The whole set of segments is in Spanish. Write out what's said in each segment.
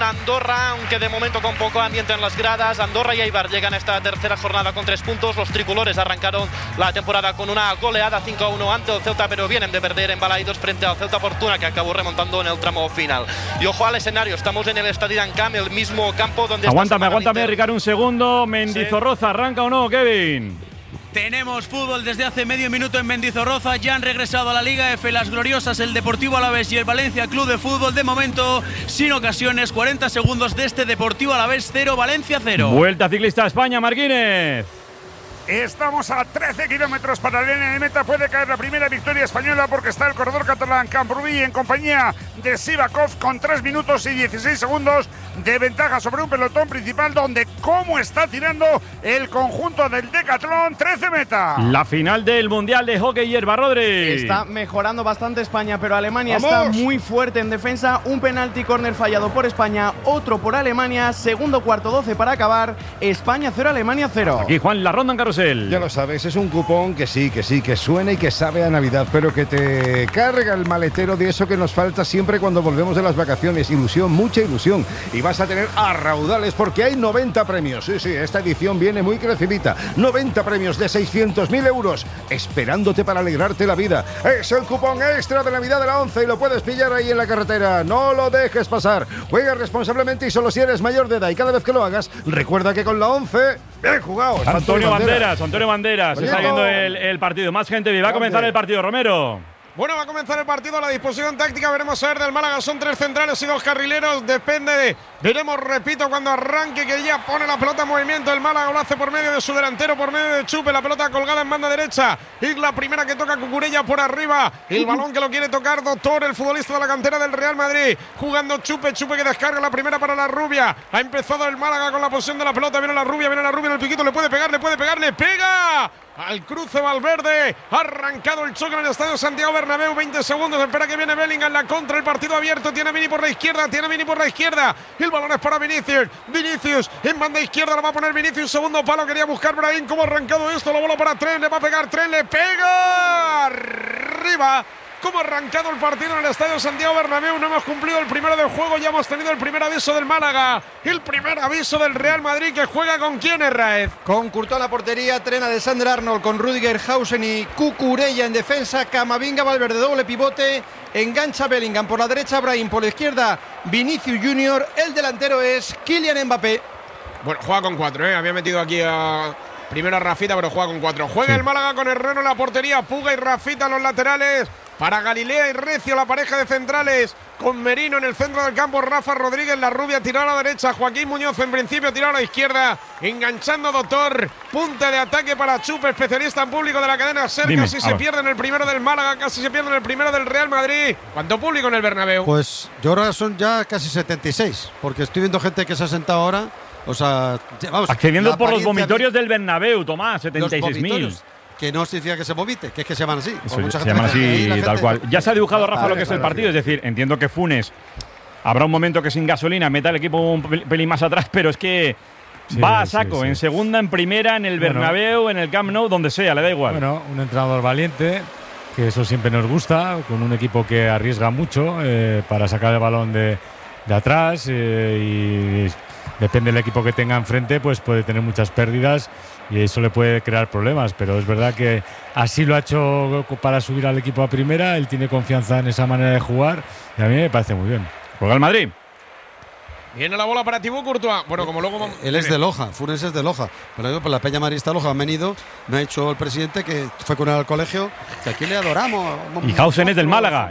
con Andorra, aunque de momento con poco ambiente en las gradas. Andorra y Eibar llegan a esta tercera jornada con 3 puntos. Los tricolores arrancaron la temporada con una goleada 5-1 ante el Ceuta, pero vienen de perder en Balaidos frente al Ceuta Fortuna, que acabó remontando en el tramo final. Y ojo al escenario, estamos en el Estadio Camp, el mismo campo donde… Aguántame, Ricardo, un segundo. Mendizorroza, ¿arranca o no, Kevin? Tenemos fútbol desde hace medio minuto en Mendizorroza. Ya han regresado a la Liga F las gloriosas, el Deportivo Alavés y el Valencia Club de Fútbol. De momento, sin ocasiones, 40 segundos de este Deportivo Alavés 0, Valencia 0. Vuelta ciclista a España, Marquínez. Estamos a 13 kilómetros para la línea de meta. Puede caer la primera victoria española porque está el corredor catalán Camprubí en compañía de Sivakov con 3 minutos y 16 segundos de ventaja sobre un pelotón principal donde cómo está tirando el conjunto del Decatlón. 13 meta. La final del Mundial de Hockey Hierba, Rodri. Está mejorando bastante España, pero Alemania está muy fuerte en defensa. Un penalti córner fallado por España, otro por Alemania. Segundo cuarto, 12 para acabar. España 0, Alemania 0. Aquí Juan, la ronda en carrusel. Ya lo sabes, es un cupón que sí, que suena y que sabe a Navidad, pero que te carga el maletero de eso que nos falta siempre cuando volvemos de las vacaciones. Ilusión, mucha ilusión. Y vas a tener a raudales porque hay 90 premios. Sí, esta edición viene muy crecidita. 90 premios de 600.000 euros esperándote para alegrarte la vida. Es el cupón extra de Navidad de la 11 y lo puedes pillar ahí en la carretera. No lo dejes pasar. Juega responsablemente y solo si eres mayor de edad. Y cada vez que lo hagas, recuerda que con la 11, bien jugado. Antonio Banderas, está viendo el partido. Más gente, va a comenzar el partido, Romero. Bueno, va a comenzar el partido, la disposición táctica, veremos a ver del Málaga, son 3 centrales y 2 carrileros, veremos, repito, cuando arranque, que ya pone la pelota en movimiento, el Málaga lo hace por medio de su delantero, por medio de Chupe, la pelota colgada en banda derecha, y la primera que toca Cucurella por arriba, el balón que lo quiere tocar Doctor, el futbolista de la cantera del Real Madrid, jugando Chupe que descarga la primera para la rubia, ha empezado el Málaga con la posesión de la pelota, viene la rubia en el piquito, le puede pegar, pega al cruce Valverde, ha arrancado el choque en el Estadio Santiago Bernabéu, 20 segundos, espera que viene Bellingham, la contra, el partido abierto, tiene a Vini por la izquierda, el balón es para Vinicius, en banda izquierda la va a poner Vinicius, segundo palo, quería buscar Brahim, cómo ha arrancado esto, la bola para Tren, le va a pegar Tren, le pega, arriba. Cómo ha arrancado el partido en el Estadio Santiago Bernabéu. No hemos cumplido el primero del juego. Ya hemos tenido el primer aviso del Málaga. El primer aviso del Real Madrid, que juega con quién, Herráez. Con Courtois en la portería, Tren, Alexander Arnold, con Rüdiger, Hausen y Cucurella en defensa. Camavinga, Valverde, doble pivote. Engancha Bellingham por la derecha, Brahim por la izquierda, Vinicius Junior. El delantero es Kylian Mbappé. Bueno, juega con 4, había metido aquí primero a Rafita, pero juega con 4. Juega el Málaga con Herrero en la portería, Puga y Rafita en los laterales. Para Galilea y Recio, la pareja de centrales, con Merino en el centro del campo, Rafa Rodríguez, la rubia tirada a la derecha, Joaquín Muñoz en principio tirado a la izquierda, enganchando Doctor, punta de ataque para Chupe, especialista en público de la cadena SER. Casi se pierde en el primero del Málaga, casi se pierde en el primero del Real Madrid. ¿Cuánto público en el Bernabéu? Pues yo creo que son ya casi 76, porque estoy viendo gente que se ha sentado ahora. O sea, vamos, accediendo por los vomitorios del Bernabéu, Tomás, 76.000. Que no significa que se vomite, que es que se llaman así. Se llaman así, tal cual. Ya se ha dibujado, Rafa, lo que es el partido. Es decir, entiendo que Funes habrá un momento que sin gasolina meta el equipo un pelín más atrás, pero es que va a saco, en segunda, en primera, en el Bernabéu, en el Camp Nou, donde sea, le da igual. Bueno, un entrenador valiente, que eso siempre nos gusta, con un equipo que arriesga mucho para sacar el balón de atrás y depende del equipo que tenga enfrente, pues puede tener muchas pérdidas y eso le puede crear problemas, pero es verdad que así lo ha hecho para subir al equipo a primera. Él tiene confianza en esa manera de jugar y a mí me parece muy bien. Juega el Madrid. Viene la bola para Thibaut Courtois. Bueno, como luego él es de Loja, Funes es de Loja. Pero por la Peña Marista Loja han venido. Me ha dicho el presidente que fue con él al colegio, que aquí le adoramos. Y Hausen es del Málaga.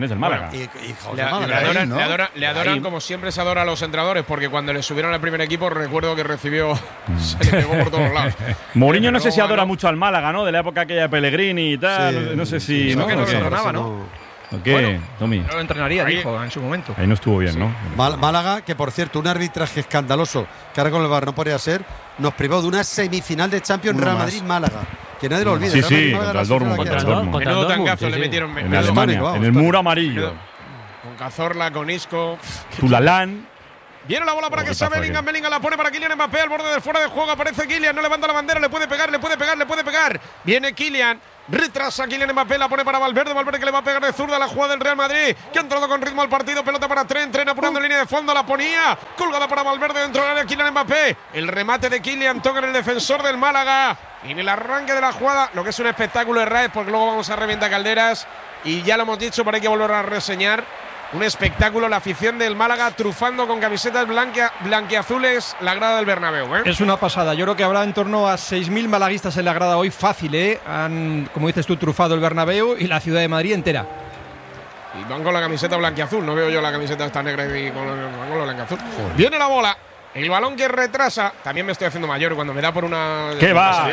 Le adoran como siempre se adora a los entrenadores, porque cuando le subieron al primer equipo recuerdo que recibió se le pegó por todos lados. Mourinho no sé si adora mucho al Málaga, ¿no? De la época aquella de Pellegrini y tal. Sí, no sé si… No, que no lo entrenaba, ¿no? ¿Qué, bueno, Tommy? No lo entrenaría, dijo en su momento. Ahí no estuvo bien, ¿no? Málaga, que por cierto, un arbitraje escandaloso que ahora con el VAR no podría ser, nos privó de una semifinal de Champions Real Madrid-Málaga. Que nadie lo olvide. Sí, contra el Dortmund. Menudo tangazo le metieron en Alemania, en el muro amarillo. Con Cazorla, con Isco. Tulalán. Viene la bola para que sea Bellingham la pone para Kylian Mbappé al borde del fuera de juego, aparece Kylian, no levanta la bandera, le puede pegar. Viene Kylian, Retrasa Kylian Mbappé, la pone para Valverde. Valverde que le va a pegar de zurda la jugada del Real Madrid, que ha entrado con ritmo al partido. Pelota para Tren apurando en línea de fondo, la ponía. Colgada para Valverde dentro del área, Kylian Mbappé. El remate de Kylian toca en el defensor del Málaga. Y en el arranque de la jugada, lo que es un espectáculo de Raez, porque luego vamos a revientar calderas. Y ya lo hemos dicho, pero hay que volver a reseñar. Un espectáculo, la afición del Málaga trufando con camisetas blanquiazules la grada del Bernabéu. Es una pasada. Yo creo que habrá en torno a 6.000 malaguistas en la grada hoy, fácil, Han, como dices tú, trufado el Bernabéu y la ciudad de Madrid entera. Y van con la camiseta blanquiazul. No veo yo la camiseta esta negra y van con la blanquiazul. Viene la bola. El balón que retrasa. También me estoy haciendo mayor cuando me da por una. ¿Qué va?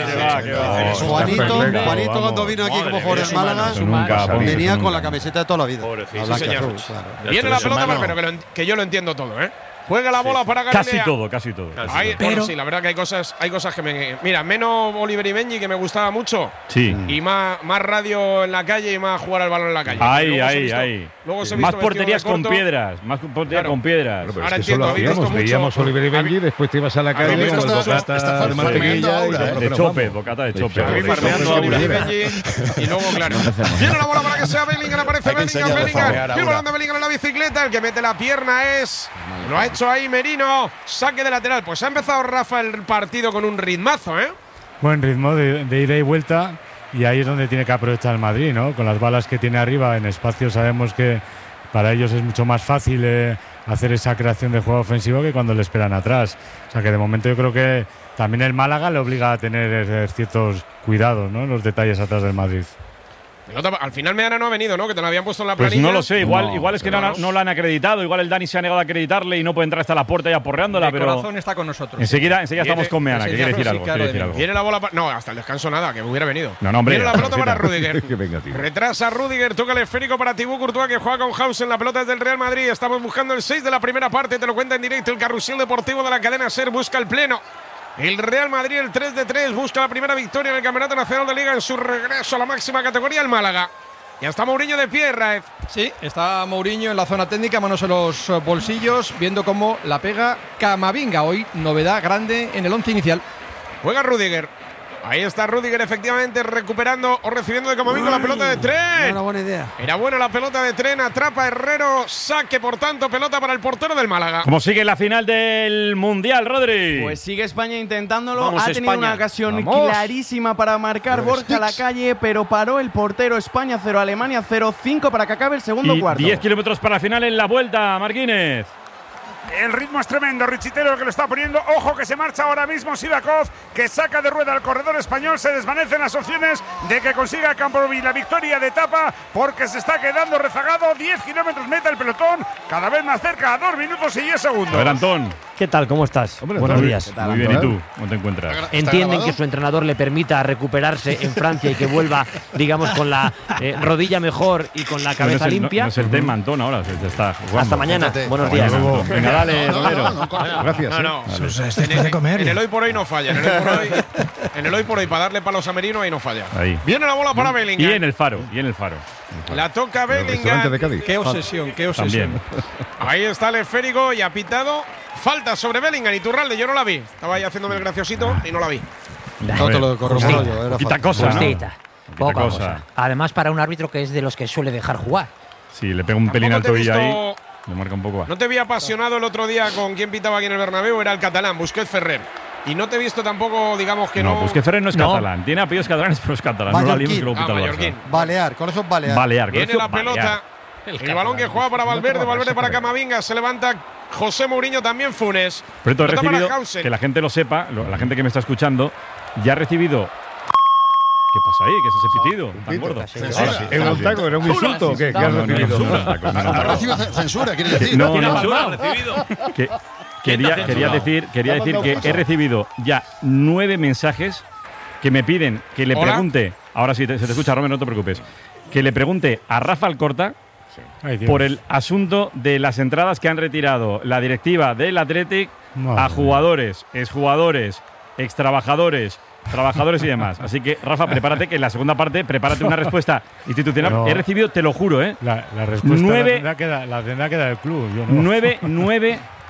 Juanito cuando vino aquí como jugador del Málaga venía con la camiseta de toda la vida. Sí, señor. Viene la pelota, pero que yo lo entiendo todo, Juega la bola para Galilea. Casi todo. Pero sí, la verdad que hay cosas que me. Mira, menos Oliver y Benji, que me gustaba mucho. Sí. Y más radio en la calle y más jugar al balón en la calle. Ahí. Más porterías con piedras. Más porterías con piedras. Ahora entiendo, veíamos Oliver y Benji, después te ibas a la calle con bocata de mantequilla de chope, bocata de chope. Farmeando a Oliver y Benji. Y luego, claro. Viene la bola para que sea Bellingham, aparece Bellingham. El balón de Bellingham en la bicicleta, el que mete la pierna es. Lo ha hecho ahí Merino, saque de lateral. Pues ha empezado Rafa el partido con un ritmazo, Buen ritmo de ida y vuelta, y ahí es donde tiene que aprovechar el Madrid, ¿no? Con las balas que tiene arriba en espacio, sabemos que para ellos es mucho más fácil hacer esa creación de juego ofensivo que cuando le esperan atrás. O sea que de momento yo creo que también el Málaga le obliga a tener ciertos cuidados, ¿no? En los detalles atrás del Madrid. Al final Meana no ha venido, ¿no? Que te lo habían puesto en la planilla. planilla. Pues no lo sé, igual es que no lo han acreditado, igual el Dani se ha negado a acreditarle y no puede entrar hasta la puerta ya porreándola, pero. El corazón está con nosotros. Enseguida estamos con Meana, que quiere decir algo. Viene la bola no, hasta el descanso nada, que hubiera venido. No, hombre. Viene la pelota para Rüdiger. Retrasa Rüdiger, toca el esférico para Thibaut Courtois, que juega con Hausen. La pelota es del Real Madrid. Estamos buscando el 6 de la primera parte, te lo cuenta en directo el carrusel deportivo de la cadena SER. Busca el pleno. El Real Madrid, el 3-3, busca la primera victoria en el Campeonato Nacional de Liga en su regreso a la máxima categoría, el Málaga. Ya está Mourinho de pie, Raez. Sí, está Mourinho en la zona técnica, manos en los bolsillos, viendo cómo la pega Camavinga. Hoy novedad grande en el 11 inicial. Juega Rüdiger. Ahí está Rüdiger, efectivamente, recuperando o recibiendo de Camavinga la pelota de Tren. Era una buena idea. Era buena la pelota de Tren, atrapa Herrero, saque, por tanto, pelota para el portero del Málaga. ¿Cómo sigue la final del Mundial, Rodri? Pues sigue España intentándolo. Ha tenido una ocasión clarísima para marcar Borja Lacalle, pero paró el portero. España 0, Alemania 0, 5 para que acabe el segundo cuarto. 10 kilómetros para la final en la vuelta, Marquínez. El ritmo es tremendo, Richitero que lo está poniendo. Ojo que se marcha ahora mismo Sivakov, que saca de rueda al corredor español. Se desvanecen las opciones de que consiga Camproví la victoria de etapa, porque se está quedando rezagado. 10 kilómetros meta el pelotón, cada vez más cerca, a 2 minutos y 10 segundos. A ver, Antón. ¿Qué tal? ¿Cómo estás? Buenos días. Muy bien, ¿y tú? ¿Cómo te encuentras? ¿Entienden que su entrenador le permita recuperarse en Francia y que vuelva, digamos, con la rodilla mejor y con la cabeza limpia? No es el tema, Antón, ahora se está jugando. Hasta mañana. Buenos días. Venga, dale, Romero. Gracias. En el hoy por hoy no falla. En el hoy por hoy, para darle palos a Merino, ahí no falla. Ahí. Viene la bola para Bellingham. Y en el faro. La toca Bellingham. Qué obsesión, qué obsesión. También. Ahí está el esférico y ha pitado. Falta sobre Bellingham. Iturralde, yo no la vi. Estaba ahí haciéndome el graciosito y no la vi. No te lo corroboro yo. Poquita cosa, ¿no? Poca cosa. Además, para un árbitro que es de los que suele dejar jugar. Sí, le pega un pelín al tobillo ahí. Le marca un poco. No te vi apasionado el otro día con quien pitaba aquí en el Bernabéu, era el catalán, Busquets Ferrer. Y no te he visto tampoco, digamos que no. No, Busquets Ferrer no es catalán. Tiene apellidos catalanes, pero es catalán. No la liemos que lo pita el Barça. Balear, con eso es Balear. Viene la pelota. El balón que juega para Valverde para Camavinga. Se levanta José Mourinho, también Funes. Pero he recibido, que la gente lo sepa, la gente que me está escuchando, ya ha recibido. ¿Qué pasa ahí? ¿Qué es ese pitido tan gordo? ¿Es un taco? ¿Era un insulto? ¿Qué has recibido? Ha recibido censura, quiere decir. No, Quería decir que he recibido ya 9 mensajes que me piden que le pregunte. Ahora sí, se te escucha, Romero, no te preocupes. Que le pregunte a Rafa Alcorta por el asunto de las entradas que han retirado la directiva del Athletic a jugadores, exjugadores, extrabajadores, trabajadores y demás. Así que, Rafa, prepárate que en la segunda parte, prepárate una respuesta institucional. No. He recibido, te lo juro, La respuesta la tendrá que dar el club. Yo no.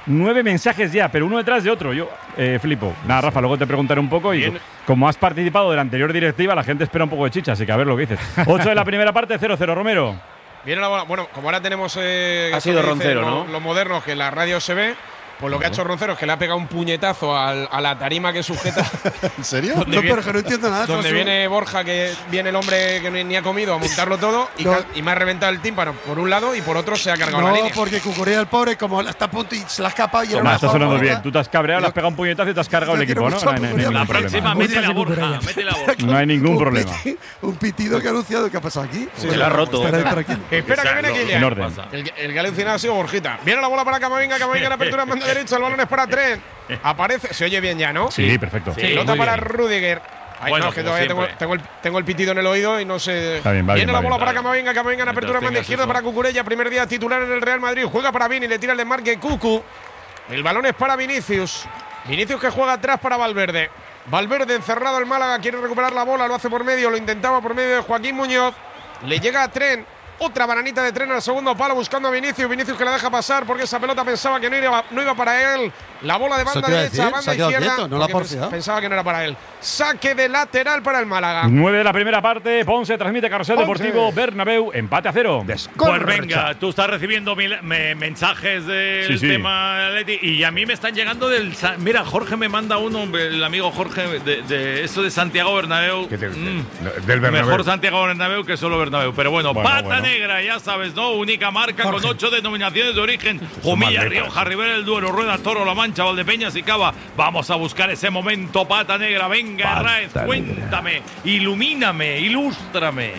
9 mensajes ya, pero uno detrás de otro. Yo flipo. Nada, Rafa, luego te preguntaré un poco. Y como has participado de la anterior directiva, la gente espera un poco de chicha, así que a ver lo que dices. 8 de la primera parte, 0-0, Romero. Viene la bola. Bueno, como ahora tenemos. Ha sido Roncero, ¿no? Los modernos, que en la radio se ve. Pues lo que ha hecho Roncero es que le ha pegado un puñetazo a la tarima que sujeta. ¿En serio? No, pero que no entiendo nada. Donde viene Borja, que viene el hombre que ni ha comido a montarlo todo y me ha reventado el tímpano por un lado y por otro se ha cargado la línea. No, porque Cucurella, el pobre, como está a punto y se la ha escapado. Está sonando bien. Tú te has cabreado, le has pegado un puñetazo y te has cargado el equipo, ¿no? La próxima, métela a Borja. No hay ningún problema. Un pitido que ha anunciado. ¿Qué ha pasado aquí? Se lo ha roto. Espera que viene Kylian. En orden. El que ha alucinado ha sido Borjita. Viene la bola para Camavinga en apertura en banda derecha. El balón es para Trent. Aparece. Se oye bien ya, ¿no? Sí, perfecto. Pelota para Rudiger. Ay, bueno, no, es que todavía tengo el pitido en el oído y no sé. Viene la bola para Camavinga en apertura en banda izquierda para Cucurella. Primer día titular en el Real Madrid. Juega para Vini, le tira el desmarque Cucu. El balón es para Vinicius. Vinicius que juega atrás para Valverde. Valverde encerrado el Málaga, quiere recuperar la bola, lo hace por medio, lo intentaba por medio de Joaquín Muñoz. Le llega a Trent. Otra bananita de Trent al segundo palo buscando a Vinicius. Vinicius que la deja pasar porque esa pelota pensaba que no iba para él. La bola de banda derecha, banda izquierda. No la porfia. Pensaba que no era para él. Saque de lateral para el Málaga. 9 de la primera parte. Ponce transmite Carrusel Deportivo Bernabéu. Empate a 0. Pues venga, tú estás recibiendo mensajes del tema Leti y a mí me están llegando del. Mira, Jorge me manda uno, el amigo Jorge, de esto de Santiago Bernabéu. Del Bernabéu. Mejor Santiago Bernabéu que solo Bernabéu. Pero bueno, pata negra, ya sabes, ¿no? Única marca Jorge. Con 8 denominaciones de origen. Jumilla, Rioja, Rivera, El Duero, Rueda, Toro, La Mancha, Valdepeñas y Cava. Vamos a buscar ese momento, pata negra. Venga, Raez, cuéntame, ilumíname, ilústrame.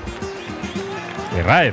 Herráez.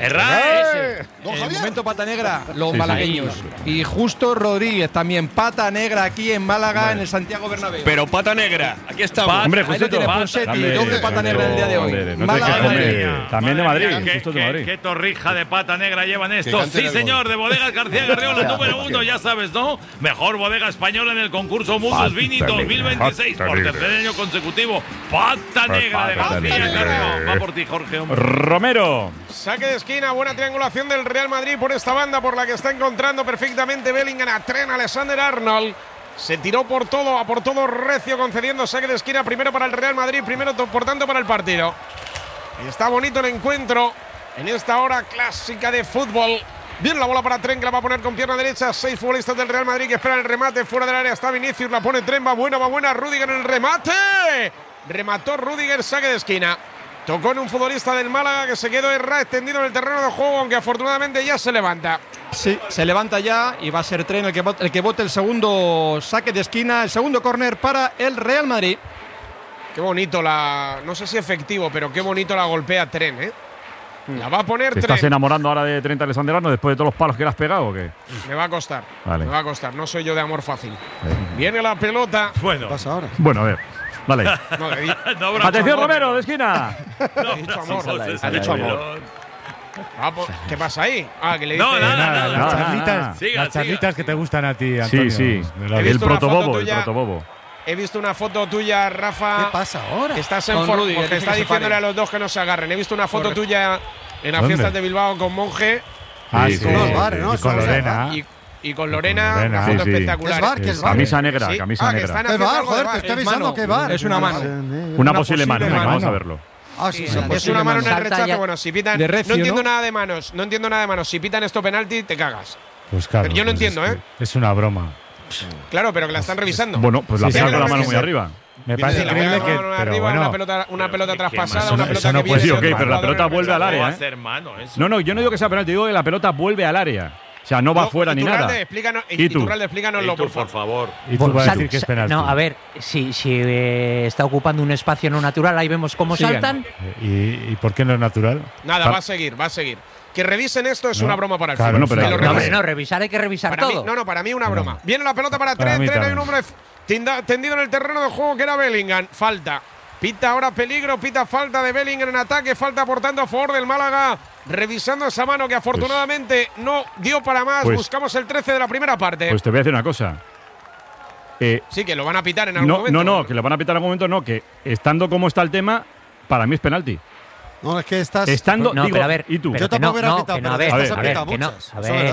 El momento pata negra, los malagueños. Y Justo Rodríguez también, pata negra aquí en Málaga, en el Santiago Bernabéu. Pero pata negra, aquí estamos. Hombre, ahí lo tiene Ponseti, 12 pata negra en el día de hoy. También de Madrid. ¿Qué torrija de pata negra llevan estos? Sí, señor, de Bodegas García Garriola, número 1, ya sabes, ¿no? Mejor bodega española en el concurso Mundus Vini 2026 por tercer año consecutivo. Pata negra de García Garriola. Va por ti, Jorge. Romero. Saque de esquina, buena triangulación del Real Madrid por esta banda por la que está encontrando perfectamente Bellingham a Trent Alexander-Arnold. Se tiró por todo recio, concediendo saque de esquina primero para el Real Madrid, primero por tanto para el partido. Está bonito el encuentro en esta hora clásica de fútbol. Viene la bola para Trent, que la va a poner con pierna derecha. 6 futbolistas del Real Madrid que esperan el remate. Fuera del área está Vinicius, la pone Trent, va buena. Rudiger en el remate. Remató Rudiger, saque de esquina. Tocó en un futbolista del Málaga que se quedó extendido en el terreno de juego, aunque afortunadamente ya se levanta. Sí, se levanta ya y va a ser Trent el que bote el segundo saque de esquina, el segundo córner para el Real Madrid. Qué bonito no sé si efectivo, pero qué bonito la golpea Trent, ¿eh? La va a poner Trent. ¿Estás enamorando ahora de Trent Alexander-Arnold después de todos los palos que le has pegado o qué? Me va a costar. Vale. Me va a costar. No soy yo de amor fácil. Viene la pelota. Bueno. ¿Qué pasa ahora? Bueno, a ver. Vale. Atención, Romero, de esquina. Ha dicho amor. Ha dicho amor. ¿Qué pasa ahí? Que le dice. Nada. Las charlitas que te gustan a ti, Antonio. Sí. El protobobo. He visto una foto tuya, Rafa. ¿Qué pasa ahora? Estás en forma porque está diciéndole a los dos que no se agarren. He visto una foto tuya en las fiestas de Bilbao con Monje. Sí. Y con Lorena. Y con Lorena, una foto espectacular. ¿Qué es bar? Camisa negra. ¿Qué bar? Joder, te estoy avisando que bar. Es una mano. Una posible mano. Vamos a verlo. Es una mano en el rechazo. Bueno, si pitan. No entiendo nada de manos. No entiendo nada de manos. Si pitan esto penalti, te cagas. Pues claro. Pero yo no entiendo, Es una broma. Claro, pero que la están revisando. Bueno, pues la pega con la mano muy arriba. Me parece increíble que. Pero bueno, una pelota traspasada, una pelota que viene. Sí, ok, pero la pelota vuelve al área. No, yo no digo que sea penalti, digo que la pelota vuelve al área. O sea, no va fuera ni nada. Iturralde, explícanoslo, por favor. Y tú vas a decir que es penalti. No, a ver, si está ocupando un espacio no natural, ahí vemos cómo saltan. ¿Y por qué no es natural? Nada, va a seguir. Que revisen esto es una broma para el fútbol. No, revisar hay que revisar todo. Para mí una broma. Viene la pelota para Trent, hay un hombre tendido en el terreno de juego que era Bellingham. Falta. Pita ahora peligro, pita falta de Bellingham en ataque, falta por tanto a favor del Málaga. Revisando esa mano que afortunadamente no dio para más. Buscamos el 13 de la primera parte. Pues te voy a decir una cosa. Sí, que lo van a pitar en algún momento. No, que lo van a pitar en algún momento, no. Que estando como está el tema, para mí es penalti. No, es que estás… Estando, no, digo, pero a ver, ¿y tú? Yo tampoco hubiera quitado, pero de estas has quitado que muchas.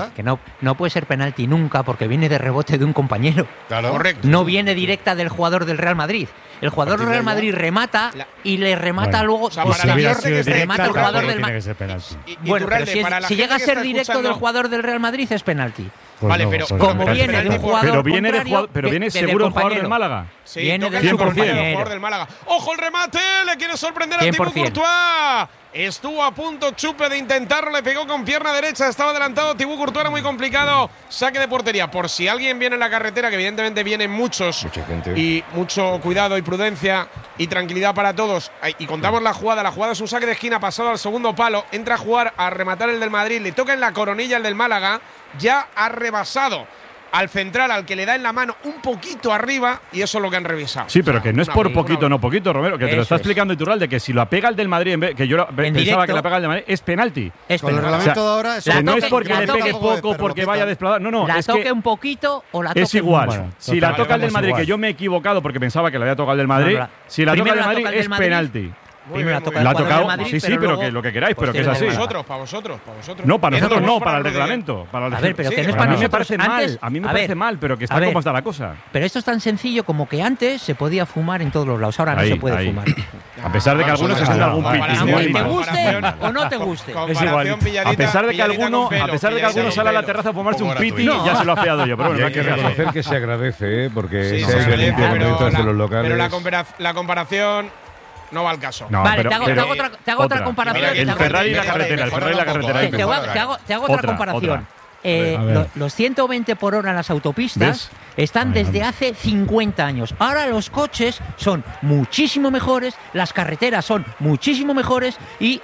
no puede ser penalti nunca porque viene de rebote de un compañero. Claro. Correcto. No viene directa del jugador del Real Madrid. El jugador del Real Madrid remata y le remata luego. O sea, para la posterior, gente que esté remata el jugador del tiene que ser penalti. Bueno, pero si llega a ser directo escuchando… del jugador del Real Madrid es penalti. Pues Vale, no, pero pues como no. viene de un jugador pero viene seguro el jugador del Málaga. Sí, viene toca del el compañero. jugador del Málaga. ¡Ojo el remate! Le quiere sorprender a 100%. Thibaut Courtois. Estuvo a punto Chupe de intentarlo, le pegó con pierna derecha, estaba adelantado Thibaut Courtois, era muy complicado. Saque de portería. Por si alguien viene en la carretera, que evidentemente vienen muchos, Mucha gente. y mucho cuidado y prudencia y tranquilidad para todos. Y contamos la jugada. La jugada es un saque de esquina pasado al segundo palo. Entra a jugar, a rematar el del Madrid. Le toca en la coronilla el del Málaga. Ya ha rebasado al central, al que le da en la mano un poquito arriba, y eso es lo que han revisado. Sí, pero que no es por Una- poquito, no poquito, Romero, que te lo está Eso es. explicando Iturralde, que si lo pega el del Madrid, que yo pensaba directo, que la pega el del Madrid, es penalti. Es Con el penalti. reglamento O sea, de ahora… eso la Que no toque- es porque la le toque- pegue poco, porque vaya desplazado. No, la es toque que un poquito o la toque es igual. mucho. Bueno, Si la total, toca el del vamos Madrid, igual. que yo me he equivocado porque pensaba que le había tocado el del Madrid, No, si la toca el primero del la Madrid toca el del es Madrid, penalti. Primero la toca La ha el jugador tocado, del Madrid, sí, pero luego que lo que queráis, pero que es así. Para vosotros. No, para nosotros Nosotros no, para el Rudiger. reglamento. Para el A ver, pero Sí, que no es a para a mí me nosotros. parece mal, Antes- a mí me a parece ver, mal, pero que a está ver. como está la cosa. Pero esto es tan sencillo como que antes se podía fumar en todos los lados, ahora no Ahí, se puede ahí. fumar. A pesar de que algunos se suena algún Comparación, piti. Aunque te comparación. guste o no te guste. Es igual. Comparación pilladita, A pesar de que pilladita alguno, con pelo, a pesar de que alguno pilladita sale a la con pelo. terraza a fumarse un Poco piti, gratuito. ya se lo ha feado yo. Pero Y bueno, hay que reconocer que se agradece, porque Sí, se se hay que agradece, limpiar pero momentos de los la locales. comparación no va al caso. No, Vale, pero- te hago pero- otra comparación. Mira, El Te hago- Ferrari y la Mejora, carretera, el mejora Ferrari y la un poco, carretera. te hago otra Otra, comparación. otra. A ver. Los 120 por hora en las autopistas ¿Ves? están desde hace 50 años. Ahora los coches son muchísimo mejores, las carreteras son muchísimo mejores y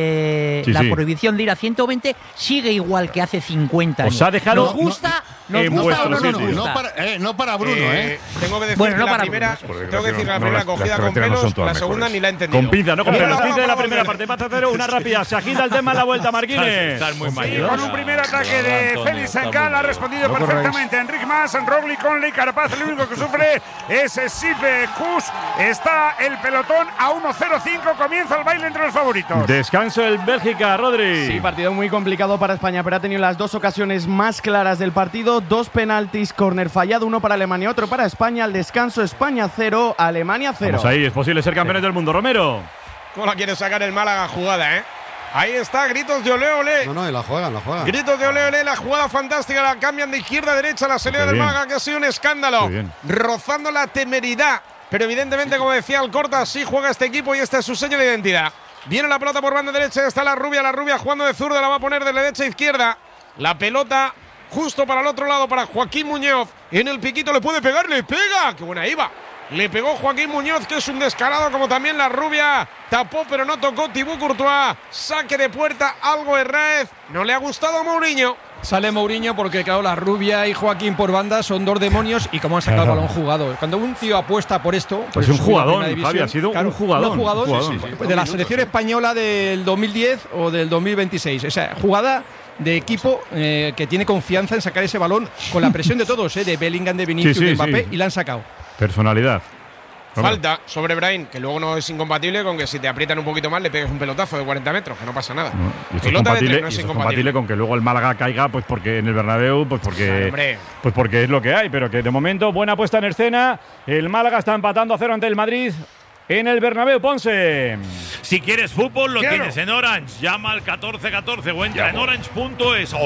Sí, la sí. prohibición de ir a 120 sigue igual que hace 50 años. Os ha dejado- ¿Nos gusta? no, ¿Nos en gusta o vuestro no nos sitio. gusta? No para Bruno, Tengo que decir Bueno, no que la para primera, Bruno. tengo que decir que la No, primera las cogida con carreteras no son pelos, todas la segunda mejores. ni la he entendido. Con pinza, no con Mira, pelos. 15 de la vamos, primera vamos. parte. Pata cero, una rápida. Se agita el tema en la vuelta, Marquines. Estás muy Sí, mayor. con un primer ataque de Félix Sancal ha respondido No perfectamente Enric Mas, Roglic, Conley, Carapaz. El único que sufre es Sipe Kus. Está el pelotón a 1-0-5. Comienza el baile entre los favoritos. Descanso el Bélgica, Rodri. Sí, partido muy complicado para España, pero ha tenido las dos ocasiones más claras del partido. Dos penaltis, córner fallado, uno para Alemania, otro para España. Al descanso, España 0, Alemania 0. Vamos ahí, es posible ser campeones del mundo, Romero. ¿Cómo la quiere sacar el Málaga jugada, Ahí está, gritos de ole, ole. No, y la juegan. Gritos de ole, ole, la jugada fantástica, la cambian de izquierda a derecha, la salida Qué del bien. Málaga, que ha sido un escándalo, Qué bien. rozando la temeridad. Pero evidentemente, como decía Alcorta, sí juega este equipo y este es su sello de identidad. Viene la pelota por banda derecha, está la rubia jugando de zurda, la va a poner de derecha a izquierda. La pelota justo para el otro lado, para Joaquín Muñoz. En el piquito le puede pegar, le pega. ¡Qué buena iba! Le pegó Joaquín Muñoz, que es un descarado, como también la rubia. Tapó, pero no tocó Thibaut Courtois. Saque de puerta, algo Herrez. No le ha gustado a Mourinho. Sale Mourinho porque, claro, la rubia y Joaquín por banda son dos demonios y como han sacado el balón jugado. Cuando un tío apuesta por esto… Pues un subir a jugadón, primera división, Javi, ha sido un jugadón. Un jugador, Un jugadón. sí. De la selección española del 2010 o del 2026. O sea, jugada de equipo que tiene confianza en sacar ese balón con la presión de todos, de Bellingham, de Vinicius, Sí, sí, de Mbappé, sí. y la han sacado. Personalidad. Romero. Falta sobre Brahim, que luego no es incompatible con que si te aprietan un poquito más le pegues un pelotazo de 40 metros, que no pasa nada. Y esto es Pelota de compatible, tres, no y es esto es incompatible. compatible con que luego el Málaga caiga, pues porque en el Bernabéu, pues Claro, porque, hombre. pues porque es lo que hay, pero que de momento buena puesta en escena. El Málaga está empatando a 0 ante el Madrid en el Bernabéu. Ponce. Si quieres fútbol, lo Quiero. tienes en Orange. Llama al 1414 o entra en orange.es.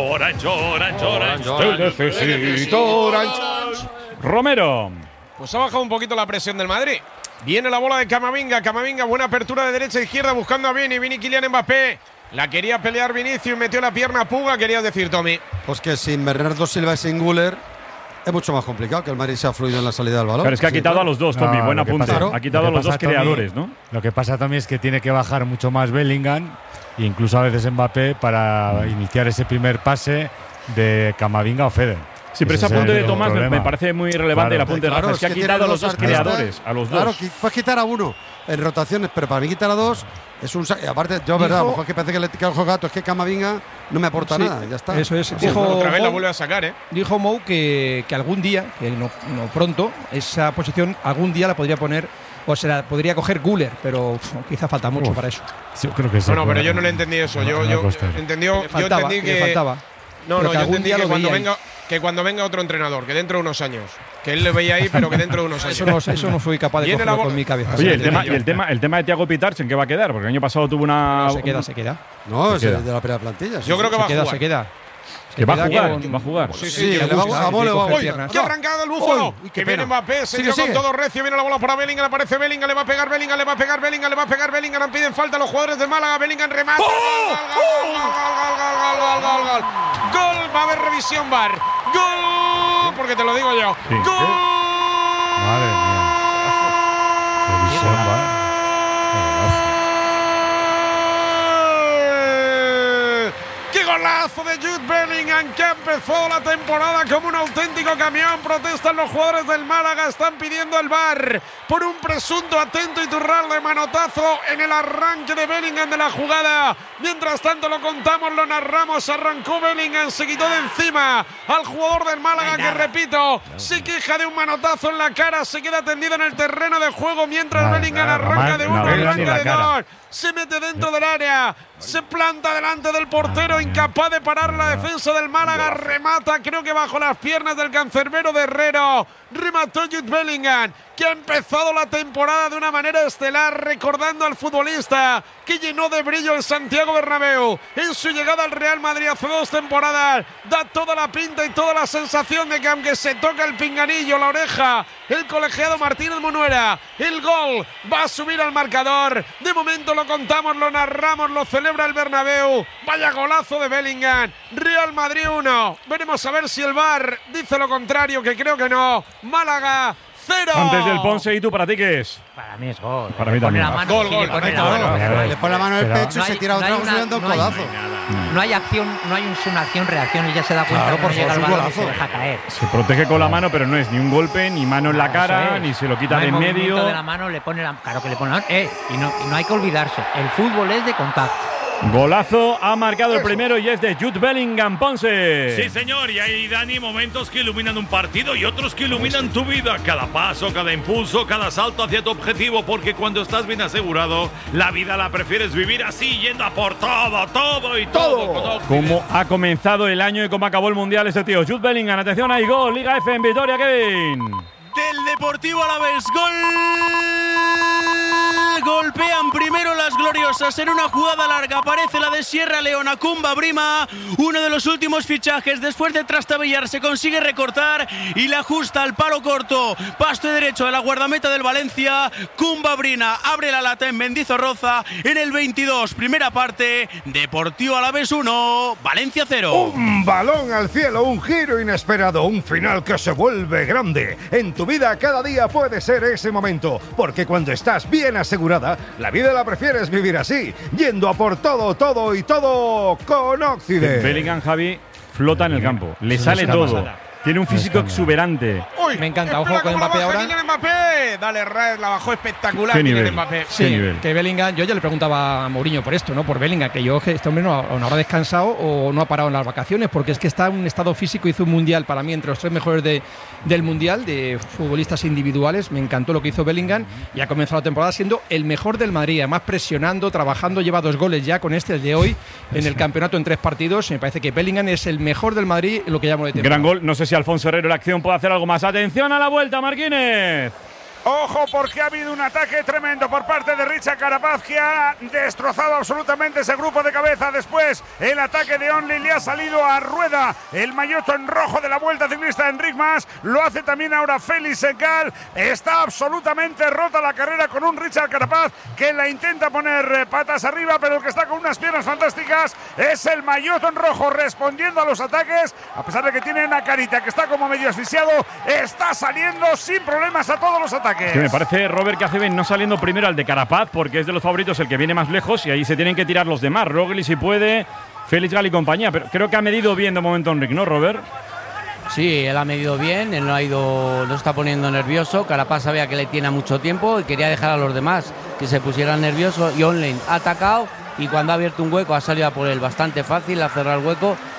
Orange. Te necesito, Orange. Romero. Pues ha bajado un poquito la presión del Madrid. Viene la bola de Camavinga. Camavinga, buena apertura de derecha a izquierda buscando a Vini Kylian Mbappé. La quería pelear Vinicius, metió la pierna Puga, querías decir, Tommy. Pues que sin Bernardo Silva y sin Güler es mucho más complicado que el Madrid sea fluido en la salida del balón. Pero es que ha quitado a los dos, Tommy. No, Buen lo que apunte. pasa- Ha quitado a lo que los dos pasa, Tommy, creadores, ¿no? Lo que pasa también es que tiene que bajar mucho más Bellingham, incluso a veces Mbappé, para iniciar ese primer pase de Camavinga o Fede. Sí, pero ese es apunte el de Tomás me problema. parece muy relevante. El Claro. apunte de Rafa es que ha tiene quitado a los dos dos artistas. creadores, a los Claro, dos. puedes quitar a uno en rotaciones, pero para mí quitar a dos es un… y aparte, yo, verdad, a lo mejor que parece que le queda el gato, es que Camavinga no me aporta Sí, nada, ya está. Eso es. Uf, Dijo otra vez la Mou- vuelve a sacar, Dijo Mou que algún día, que no pronto, esa posición algún día la podría poner Pues podría coger Güler, pero quizá falta mucho para eso. Sí, creo que sí. No, pero yo no le entendí eso. Yo entendí que faltaba. No, yo entendí que cuando venga otro entrenador, que dentro de unos años, que él le veía ahí, pero que dentro de unos años. Eso no fui capaz de cogerlo con mi cabeza. Oye, el tema de Thiago Pitars, ¿en qué va a quedar? Porque el año pasado tuvo una… No, se queda. No, es de la primera plantilla. Yo creo que va a jugar. Se queda. Que va a jugar. Sí, le va. ¡Qué arrancado el Búfalo! Que viene Mbappé, se dio con todo recio, viene la bola para Bellingham, aparece Bellingham, le va a pegar Bellingham, piden falta los jugadores del Málaga, Bellingham remata. ¡Gol! Va a haber revisión VAR. ¡Gol! Porque te lo digo yo. ¡Gol! Madre mía. Revisión VAR. ¡Qué golazo de Jude Bellingham, que empezó la temporada como un auténtico camión! Protestan los jugadores del Málaga, están pidiendo el VAR por un presunto atento y turral manotazo en el arranque de Bellingham de la jugada. Mientras tanto lo contamos, lo narramos, arrancó Bellingham, se quitó de encima al jugador del Málaga que, repito, se queja de un manotazo en la cara, se queda tendido en el terreno de juego mientras Bellingham arranca de uno, arranca de dos. Se mete dentro del área, se planta delante del portero, incapaz de parar la defensa del Málaga, remata, creo que bajo las piernas del cancerbero de Herrero. Remató Jude Bellingham, que ha empezado la temporada de una manera estelar, recordando al futbolista que llenó de brillo el Santiago Bernabéu en su llegada al Real Madrid hace 2 temporadas. Da toda la pinta y toda la sensación de que aunque se toca el pinganillo, la oreja, el colegiado Martínez Munuera, el gol va a subir al marcador. De momento lo contamos, lo narramos, lo celebra el Bernabéu. Vaya golazo de Bellingham. Real Madrid 1. Veremos a ver si el VAR dice lo contrario, que creo que no. Málaga 0. Antes del Ponce, ¿y tú para ti qué es? Para mí es gol. Para mí también. Gol. Le pone la mano en el pecho y se tira otra vez dando un codazo. No hay acción, no hay una acción-reacción y ya se da cuenta que no llega al balón y se deja caer. Se protege con la mano, pero no es ni un golpe, ni mano en la cara, ni se lo quita de en medio. De la mano le pone claro que le pone la mano. Y no hay que olvidarse, el fútbol es de contacto. Golazo, ha marcado el primero y es de Jude Bellingham, Ponce. Sí, señor, y hay, Dani, momentos que iluminan un partido y otros que iluminan tu vida. Cada paso, cada impulso, cada salto hacia tu objetivo, porque cuando estás bien asegurado, la vida la prefieres vivir así, yendo a por todo y todo. Como ha comenzado el año y cómo acabó el Mundial este tío. Jude Bellingham, atención, hay gol, Liga F en Vitoria, Kevin. Del Deportivo Alavés, gol. Golpean primero las gloriosas en una jugada larga. Aparece la de Sierra Leona, Kumba Brima, uno de los últimos fichajes. Después de trastabillar se consigue recortar y la ajusta al palo corto. Pasto derecho de la guardameta del Valencia. Kumba Brina abre la lata en Mendizorroza en el 22. Primera parte, Deportivo Alavés 1, Valencia 0. Un balón al cielo, un giro inesperado, un final que se vuelve grande. En tu vida cada día puede ser ese momento, porque cuando estás bien asegurada, la vida la prefieres vivir así, yendo a por todo y todo con Occident. Bellingham, Javi, flota en el campo, le sale todo. Tiene un físico exuberante. Uy, me encanta, ojo con Mbappé ahora. Mbappé. Dale, la bajó espectacular. ¿Qué nivel? Mbappé. Sí, que Bellingham, yo ya le preguntaba a Mourinho por esto, ¿no? Por Bellingham, que este hombre no habrá descansado o no ha parado en las vacaciones, porque es que está en un estado físico. Hizo un mundial para mí entre los 3 mejores del mundial de futbolistas individuales. Me encantó lo que hizo Bellingham y ha comenzado la temporada siendo el mejor del Madrid, además presionando, trabajando, lleva 2 goles ya con el de hoy en el campeonato en 3 partidos. Me parece que Bellingham es el mejor del Madrid en lo que llamo de temporada. Gran gol, no sé si Alfonso Herrero en la acción puede hacer algo más. Atención a la vuelta, Marquínez. Ojo, porque ha habido un ataque tremendo por parte de Richard Carapaz, que ha destrozado absolutamente ese grupo de cabeza. Después el ataque de Only le ha salido a Rueda, el maillot en rojo de la Vuelta Ciclista de Enric Mas. Lo hace también ahora Félix Segal. Está absolutamente rota la carrera con un Richard Carapaz que la intenta poner patas arriba, pero el que está con unas piernas fantásticas es el maillot en rojo, respondiendo a los ataques. A pesar de que tiene una carita que está como medio asfixiado, está saliendo sin problemas a todos los ataques. Que me parece, Robert, que hace bien no saliendo primero al de Carapaz, porque es de los favoritos el que viene más lejos y ahí se tienen que tirar los demás. Roglic si puede, Félix Gal y compañía, pero creo que ha medido bien de momento Enric, ¿no, Robert? Sí, él ha medido bien, él no está poniendo nervioso. Carapaz sabía que le tiene mucho tiempo y quería dejar a los demás que se pusieran nerviosos. Y Online ha atacado y cuando ha abierto un hueco ha salido a por él bastante fácil, a cerrar el hueco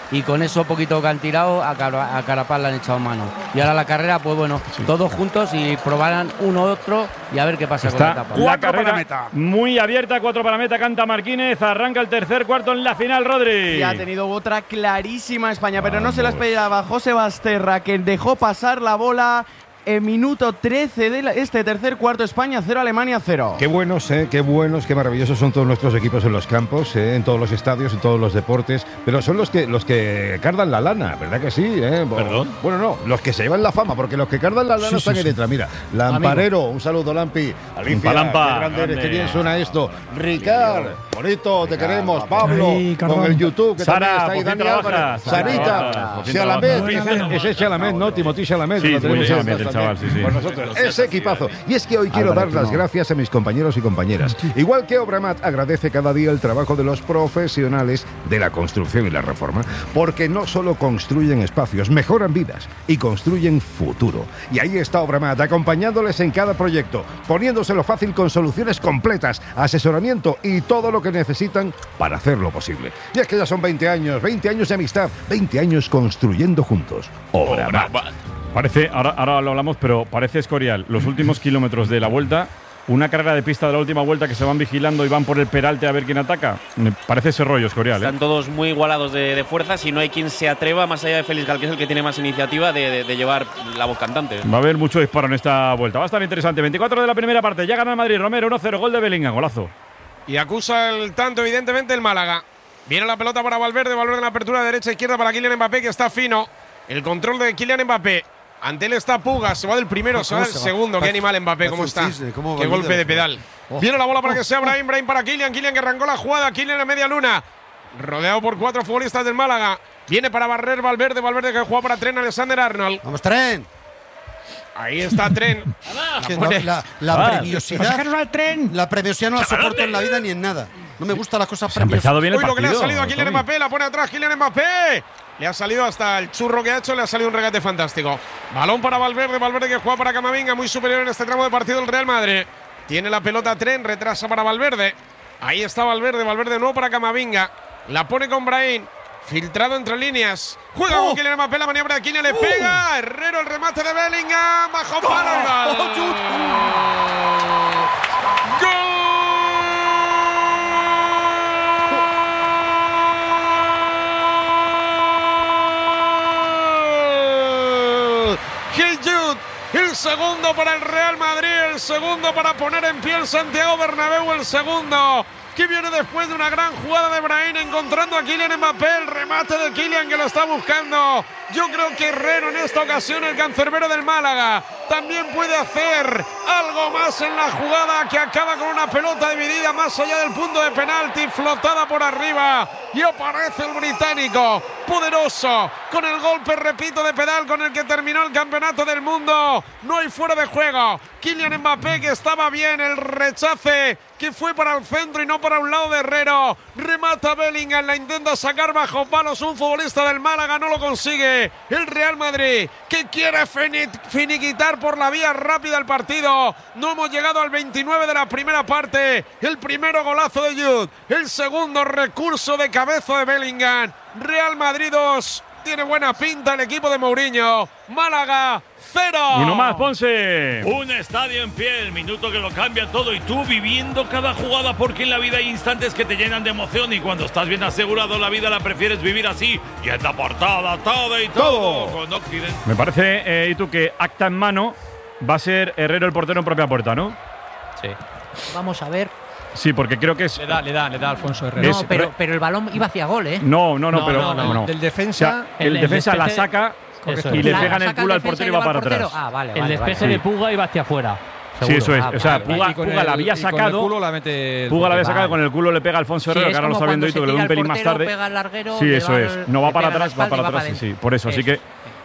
y con eso poquito que han tirado a Carapaz le han echado mano. Y ahora la carrera, pues bueno, todos juntos y probarán uno otro y a ver qué pasa con la etapa. La carrera muy abierta, 4 para meta, canta Marquínez, arranca el tercer cuarto en la final, Rodri. Y ha tenido otra clarísima España, pero no se la esperaba José Basterra, que dejó pasar la bola. En minuto 13 de este tercer cuarto, España 0, Alemania 0. Qué buenos, qué maravillosos son todos nuestros equipos en los campos, en todos los estadios, en todos los deportes, pero son los que cardan la lana, ¿verdad que sí? ¿Perdón? Bueno, no, los que se llevan la fama, porque los que cardan la lana están ahí detrás. Mira, Lamparero, un saludo, Lampi. Alicia, Lampa, qué grande eres, qué bien suena esto. Ricard, bonito, te queremos. Pablo, con el YouTube, que Sara, también está ahí. Dani Álvarez, Sarita, Chalamet, ese es Chalamet, ¿no? Timothy Chalamet. Sí, lo tenemos Chalamet, chaval, sí. Con nosotros, ese equipazo. Y es que hoy quiero dar las gracias a mis compañeros y compañeras. Igual que Obramat agradece cada día el trabajo de los profesionales de la construcción y la reforma, porque no solo construyen espacios, mejoran vidas y construyen futuro. Y ahí está Obramat, acompañándoles en cada proyecto, poniéndoselo fácil con soluciones completas, asesoramiento y todo lo que necesitan para hacerlo posible. Y es que ya son 20 años de amistad, 20 años construyendo juntos. Obramat. Parece, ahora lo hablamos, pero parece Escorial. Los últimos kilómetros de la vuelta, una carrera de pista de la última vuelta que se van vigilando y van por el peralte a ver quién ataca. Me parece ese rollo, Escorial. Están todos muy igualados de fuerzas y no hay quien se atreva, más allá de Félix Gal, que es el que tiene más iniciativa, de llevar la voz cantante. Va a haber mucho disparo en esta vuelta. Va a estar interesante. 24 de la primera parte. Ya gana el Madrid. Romero 1-0. Gol de Bellingham. Golazo. Y acusa el tanto, evidentemente, el Málaga. Viene la pelota para Valverde. Valverde en la apertura derecha-izquierda para Kylian Mbappé, que está fino. El control de Kylian Mbappé. Ante él está Puga, se va del primero, se va del segundo. Qué animal Mbappé, cómo está. Qué golpe de pedal. Viene la bola para que sea Brahim para Kylian. Kylian que arrancó la jugada. Kylian a media luna. Rodeado por 4 futbolistas del Málaga. Viene para barrer Valverde. Valverde que juega para Trent Alexander-Arnold. ¡Vamos, Trent! Ahí está Trent. La premiosidad. La premiosidad no la soporto en la vida ni en nada. No me gustan las cosas premiosas. Ha empezado bien el partido. Uy, lo que le ha salido a Kylian Mbappé. La pone atrás Kylian Mbappé. Le ha salido hasta el churro que ha hecho, le ha salido un regate fantástico. Balón para Valverde, Valverde que juega para Camavinga, muy superior en este tramo de partido el Real Madrid. Tiene la pelota Trent, retrasa para Valverde. Ahí está Valverde, Valverde de nuevo para Camavinga. La pone con Brahim, filtrado entre líneas. Juega con Kylian Mbappé, la maniobra de Kylian le pega. Herrero, el remate de Bellingham, bajo palo. ¡Gol! El segundo para el Real Madrid, el segundo para poner en pie el Santiago Bernabéu, el segundo que viene después de una gran jugada de Brahim encontrando a Kylian Mbappé, el remate de Kylian que lo está buscando. Yo creo que Herrero en esta ocasión, el cancerbero del Málaga, también puede hacer algo más en la jugada que acaba con una pelota dividida más allá del punto de penalti, flotada por arriba y aparece el británico, poderoso, con el golpe, repito, de pedal con el que terminó el campeonato del mundo. No hay fuera de juego. Kylian Mbappé que estaba bien, el rechace que fue para el centro y no para un lado de Herrero. Remata Bellingham, la intenta sacar bajo palos un futbolista del Málaga, no lo consigue. El Real Madrid que quiere finiquitar por la vía rápida el partido. No hemos llegado al 29 de la primera parte. El primero golazo de Jude, el segundo recurso de cabeza de Bellingham. Real Madrid 2. Tiene buena pinta el equipo de Mourinho. Málaga 0. Uno más, Ponce. Un estadio en pie, el minuto que lo cambia todo y tú viviendo cada jugada, porque en la vida hay instantes que te llenan de emoción y cuando estás bien asegurado la vida la prefieres vivir así. Y en la portada, todo y todo. Con Occident. Me parece, y tú, que acta en mano va a ser Herrero el portero en propia puerta, ¿no? Sí. Vamos a ver. Sí, porque creo que es… Le da Alfonso Herrero. No, pero el balón iba hacia gol, ¿eh? No, pero no. Del defensa… O sea, el defensa la saca y le pega en el culo al portero y va para atrás. Ah, vale, el despeje de Puga iba hacia afuera. Sí, eso es. O sea, Puga la había sacado. Puga la había sacado, con el culo le pega a Alfonso Herrero, que ahora lo está viendo Hito, que le da un pelín más tarde. Pega el larguero, sí, eso es. No va para atrás, va para atrás. Sí, por eso. Así que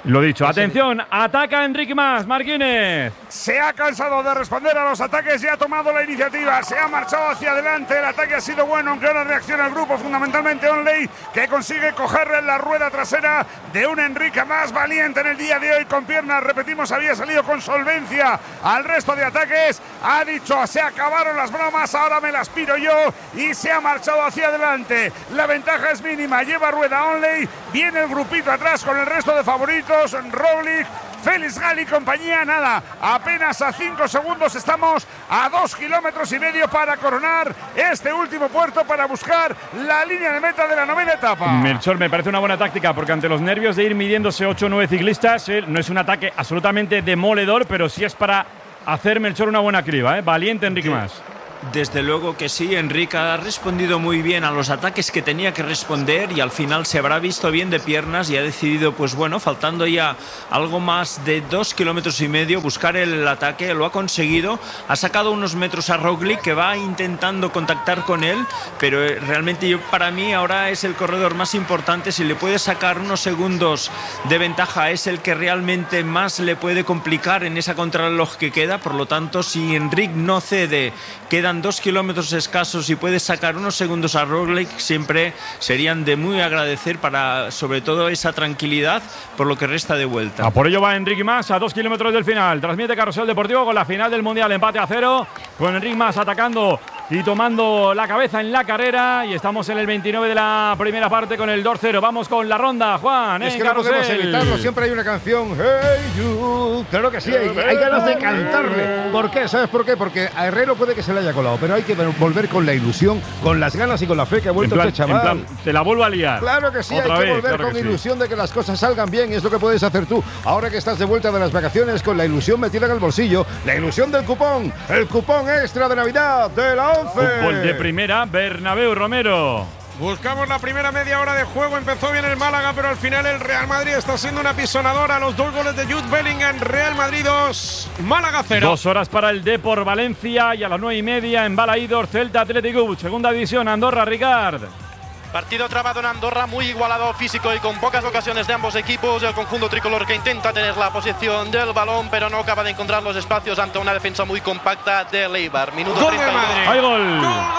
Lo dicho, atención, ataca Enric Mas, Marquínez. Se ha cansado de responder a los ataques y ha tomado la iniciativa. Se ha marchado hacia adelante. El ataque ha sido bueno, aunque ahora reacciona el grupo, fundamentalmente Onley, que consigue cogerle en la rueda trasera de un Enric Mas valiente en el día de hoy con piernas. Repetimos, había salido con solvencia al resto de ataques. Ha dicho, se acabaron las bromas, ahora me las piro yo, y se ha marchado hacia adelante. La ventaja es mínima, lleva rueda Onley, viene el grupito atrás con el resto de favoritos. Roglic, Félix Gal y compañía, nada, apenas a 5 segundos, estamos a 2,5 kilómetros para coronar este último puerto para buscar la línea de meta de la 9ª etapa. Melchor, me parece una buena táctica porque ante los nervios de ir midiéndose 8 o 9 ciclistas, no es un ataque absolutamente demoledor, pero sí es para hacer, Melchor, una buena criba, valiente Enric Mas. Desde luego que sí, Enric ha respondido muy bien a los ataques que tenía que responder y al final se habrá visto bien de piernas y ha decidido, pues bueno, faltando ya algo más de 2,5 kilómetros, buscar el ataque. Lo ha conseguido, ha sacado unos metros a Roglic, que va intentando contactar con él, pero realmente para mí ahora es el corredor más importante. Si le puede sacar unos segundos de ventaja, es el que realmente más le puede complicar en esa contrarreloj que queda. Por lo tanto, si Enric no cede, quedan 2 kilómetros escasos y puedes sacar unos segundos a Roglic, siempre serían de muy agradecer para, sobre todo, esa tranquilidad por lo que resta de vuelta. Por ello va Enric Mas a 2 kilómetros del final. Transmite Carrusel Deportivo con la final del Mundial, empate a 0, con Enric Mas atacando y tomando la cabeza en la carrera, y estamos en el 29 de la primera parte con el 2-0. Vamos con la ronda, Juan, es que no podemos evitarlo, siempre hay una canción, Hey You, claro que sí, hay ganas de cantarle. ¿Por qué? ¿Sabes por qué? Porque a Herrero puede que se le haya colado, pero hay que volver con la ilusión, con las ganas y con la fe que ha vuelto este chaval. En plan, te la vuelvo a liar. Claro que sí, hay que volver con ilusión de que las cosas salgan bien, y es lo que puedes hacer tú. Ahora que estás de vuelta de las vacaciones, con la ilusión metida en el bolsillo, la ilusión del cupón, el cupón extra de Navidad de la 11. Fútbol de primera, Bernabéu, Romero. Buscamos la primera media hora de juego. Empezó bien el Málaga, pero al final el Real Madrid está siendo una apisonadora. Los 2 goles de Jude Bellingham. Real Madrid 2, Málaga 0. 2 horas para el Depor Valencia, y a las 9:30 en Balaídos, Celta Atlético, segunda división, Andorra, Ricard. Partido trabado en Andorra, muy igualado físico y con pocas ocasiones de ambos equipos. El conjunto tricolor que intenta tener la posesión del balón, pero no acaba de encontrar los espacios ante una defensa muy compacta de Eibar. Minuto 32. ¡Hay gol!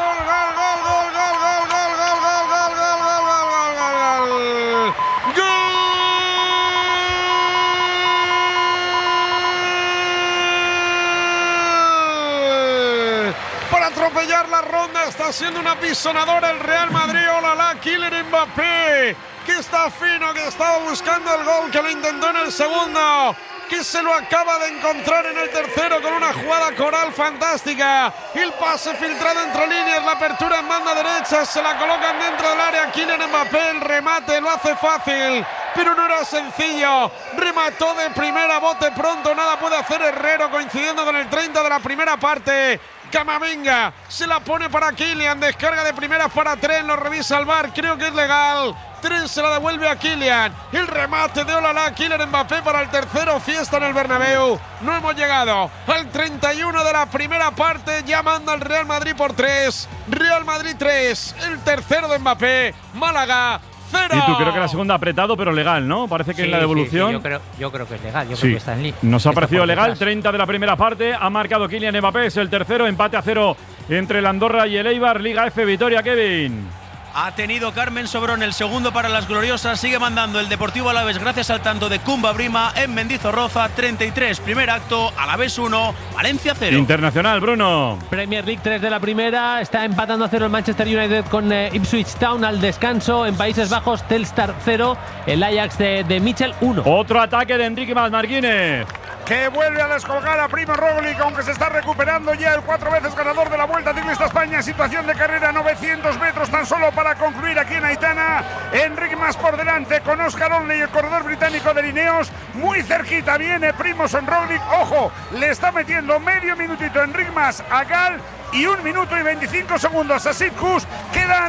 Para atropellar la ronda está siendo una pisonadora el Real Madrid. Olala, Kylian Mbappé, que está fino, que estaba buscando el gol, que lo intentó en el segundo, que se lo acaba de encontrar en el tercero con una jugada coral fantástica. El pase filtrado entre líneas, la apertura en banda derecha, se la colocan dentro del área. Kylian Mbappé, el remate lo hace fácil, pero no era sencillo. Remató de primera, bote pronto, nada puede hacer Herrero, coincidiendo con el 30 de la primera parte. Camavinga se la pone para Kylian, descarga de primeras para Tren, lo revisa el VAR, creo que es legal. Tren se la devuelve a Kylian, el remate de Olala, Kylian Mbappé para el tercero, fiesta en el Bernabéu. No hemos llegado al 31 de la primera parte, ya manda el Real Madrid por 3, Real Madrid 3, el tercero de Mbappé, Málaga 0. Y tú, creo que la segunda apretado, pero legal, ¿no? Parece que en la devolución. Sí, yo creo que es legal. Yo creo que está en línea. Nos ha parecido legal. 30 de la primera parte. Ha marcado Kylian Mbappé. Es el tercero. Empate a 0 entre el Andorra y el Eibar. Liga F, Vitoria, Kevin. Ha tenido Carmen Sobrón el segundo para las gloriosas. Sigue mandando el Deportivo Alavés gracias al tanto de Kumba Brima en Mendizorroza. 33, primer acto. Alavés 1, Valencia 0. Internacional, Bruno. Premier League 3 de la primera. Está empatando a 0 el Manchester United con Ipswich Town al descanso. En Países Bajos, Telstar 0. El Ajax de Mitchell 1. Otro ataque de Enrique Marquínez, que vuelve a descolgar a Primo Roglic, aunque se está recuperando ya el 4 veces ganador de la Vuelta Ciclista España. Situación de carrera, 900 metros tan solo para concluir aquí en Aitana. Enric Mas por delante con Oscar Onley, el corredor británico de Lineos. Muy cerquita viene Primož Roglic. Ojo, le está metiendo medio minutito Enric Mas a Gal y 1 minuto y 25 segundos a Sid Kuss. Quedan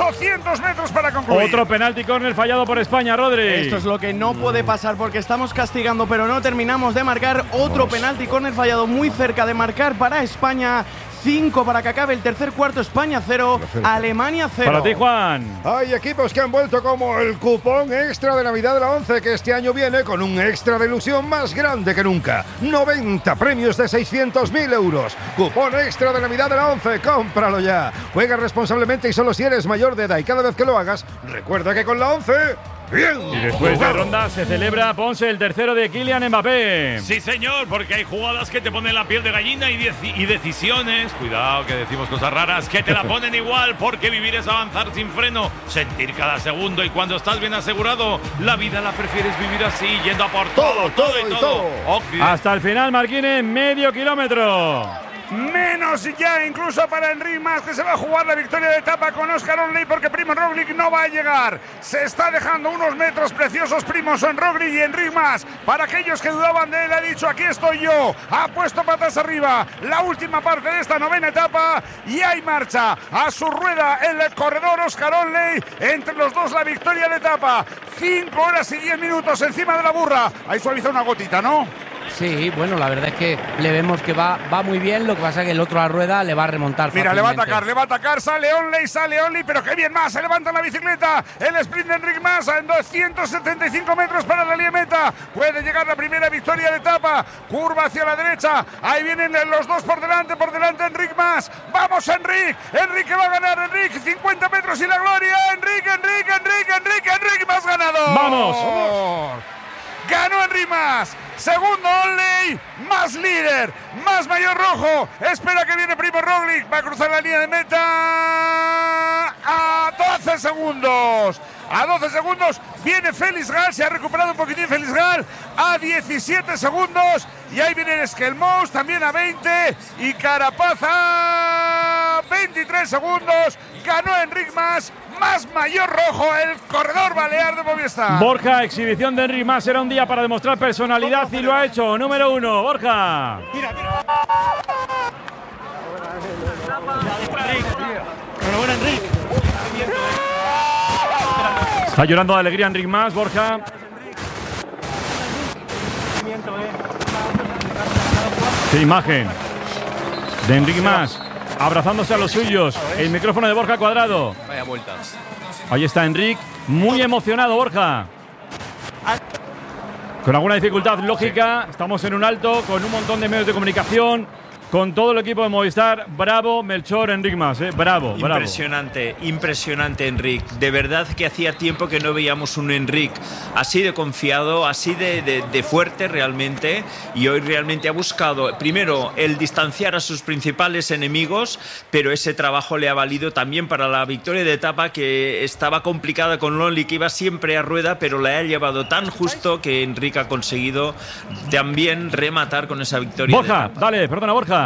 800 metros para concluir. Otro penalti córner fallado por España, Rodri. Esto es lo que no puede pasar porque estamos castigando, pero no terminamos de marcar. Otro penalti córner fallado muy cerca de marcar para España. 5 para que acabe el tercer cuarto. España 0, Alemania 0. Para ti, Juan. Hay equipos que han vuelto como el cupón extra de Navidad de la 11, que este año viene con un extra de ilusión más grande que nunca. 90 premios de 600.000 euros. Cupón extra de Navidad de la 11, cómpralo ya. Juega responsablemente y solo si eres mayor de edad. Y cada vez que lo hagas, recuerda que con la 11... ¡bien! Y después de ronda se celebra, Ponce, el tercero de Kylian Mbappé. Sí, señor, porque hay jugadas que te ponen la piel de gallina y decisiones, cuidado que decimos cosas raras, que te la ponen igual, porque vivir es avanzar sin freno, sentir cada segundo, y cuando estás bien asegurado, la vida la prefieres vivir así, yendo a por todo. Hasta el final, Marquines, medio kilómetro. Menos ya incluso para Enric Mas, que se va a jugar la victoria de etapa con Óscar Onley, porque Primož Roglič no va a llegar. Se está dejando unos metros preciosos Primož Roglič, y Enric Mas, para aquellos que dudaban de él, ha dicho: aquí estoy yo. Ha puesto patas arriba la última parte de esta novena etapa, y hay marcha a su rueda el corredor Óscar Onley. Entre los dos la victoria de etapa. 5 horas y 10 minutos encima de la burra. Ahí suaviza una gotita, ¿no? Sí, bueno, la verdad es que le vemos que va muy bien, lo que pasa es que el otro a la rueda le va a remontar. Mira, fácilmente. le va a atacar, sale Onley, pero qué bien Mas, se levanta en la bicicleta, el sprint de Enric Mas en 275 metros para la línea meta, puede llegar la primera victoria de etapa, curva hacia la derecha, ahí vienen los dos por delante Enric Mas, vamos Enric que va a ganar, Enric, 50 metros y la gloria, Enric Mas ganado. ¡Vamos! Ganó Enric Mas, segundo Onley, Mas líder, Mas mayor rojo, espera que viene Primož Roglič, va a cruzar la línea de meta a 12 segundos. A 12 segundos viene Félix Gall, se ha recuperado un poquitín Félix Gall, a 17 segundos, y ahí viene Skelmous también a 20, y Carapaz a 23 segundos. Ganó Enric Mas, Mas mayor rojo, el corredor balear de Movistar. Borja, exhibición de Enric Mas, era un día para demostrar personalidad y lo ha hecho. Número 1, Borja. Mira. Enhorabuena, Enric. Está llorando de alegría Enric Mas, Borja. Qué imagen de Enric Mas abrazándose a los suyos. El micrófono de Borja Cuadrado. Vaya vueltas. Ahí está Enric, muy emocionado, Borja. Con alguna dificultad lógica, estamos en un alto, con un montón de medios de comunicación, con todo el equipo de Movistar. Bravo, Melchor, Enric Mas, bravo. Impresionante Enric. De verdad que hacía tiempo que no veíamos un Enric así de confiado, así de fuerte realmente, y hoy realmente ha buscado primero el distanciar a sus principales enemigos, pero ese trabajo le ha valido también para la victoria de etapa, que estaba complicada con Onley, que iba siempre a rueda, pero la ha llevado tan justo que Enric ha conseguido también rematar con esa victoria. Borja, dale, perdona, Borja.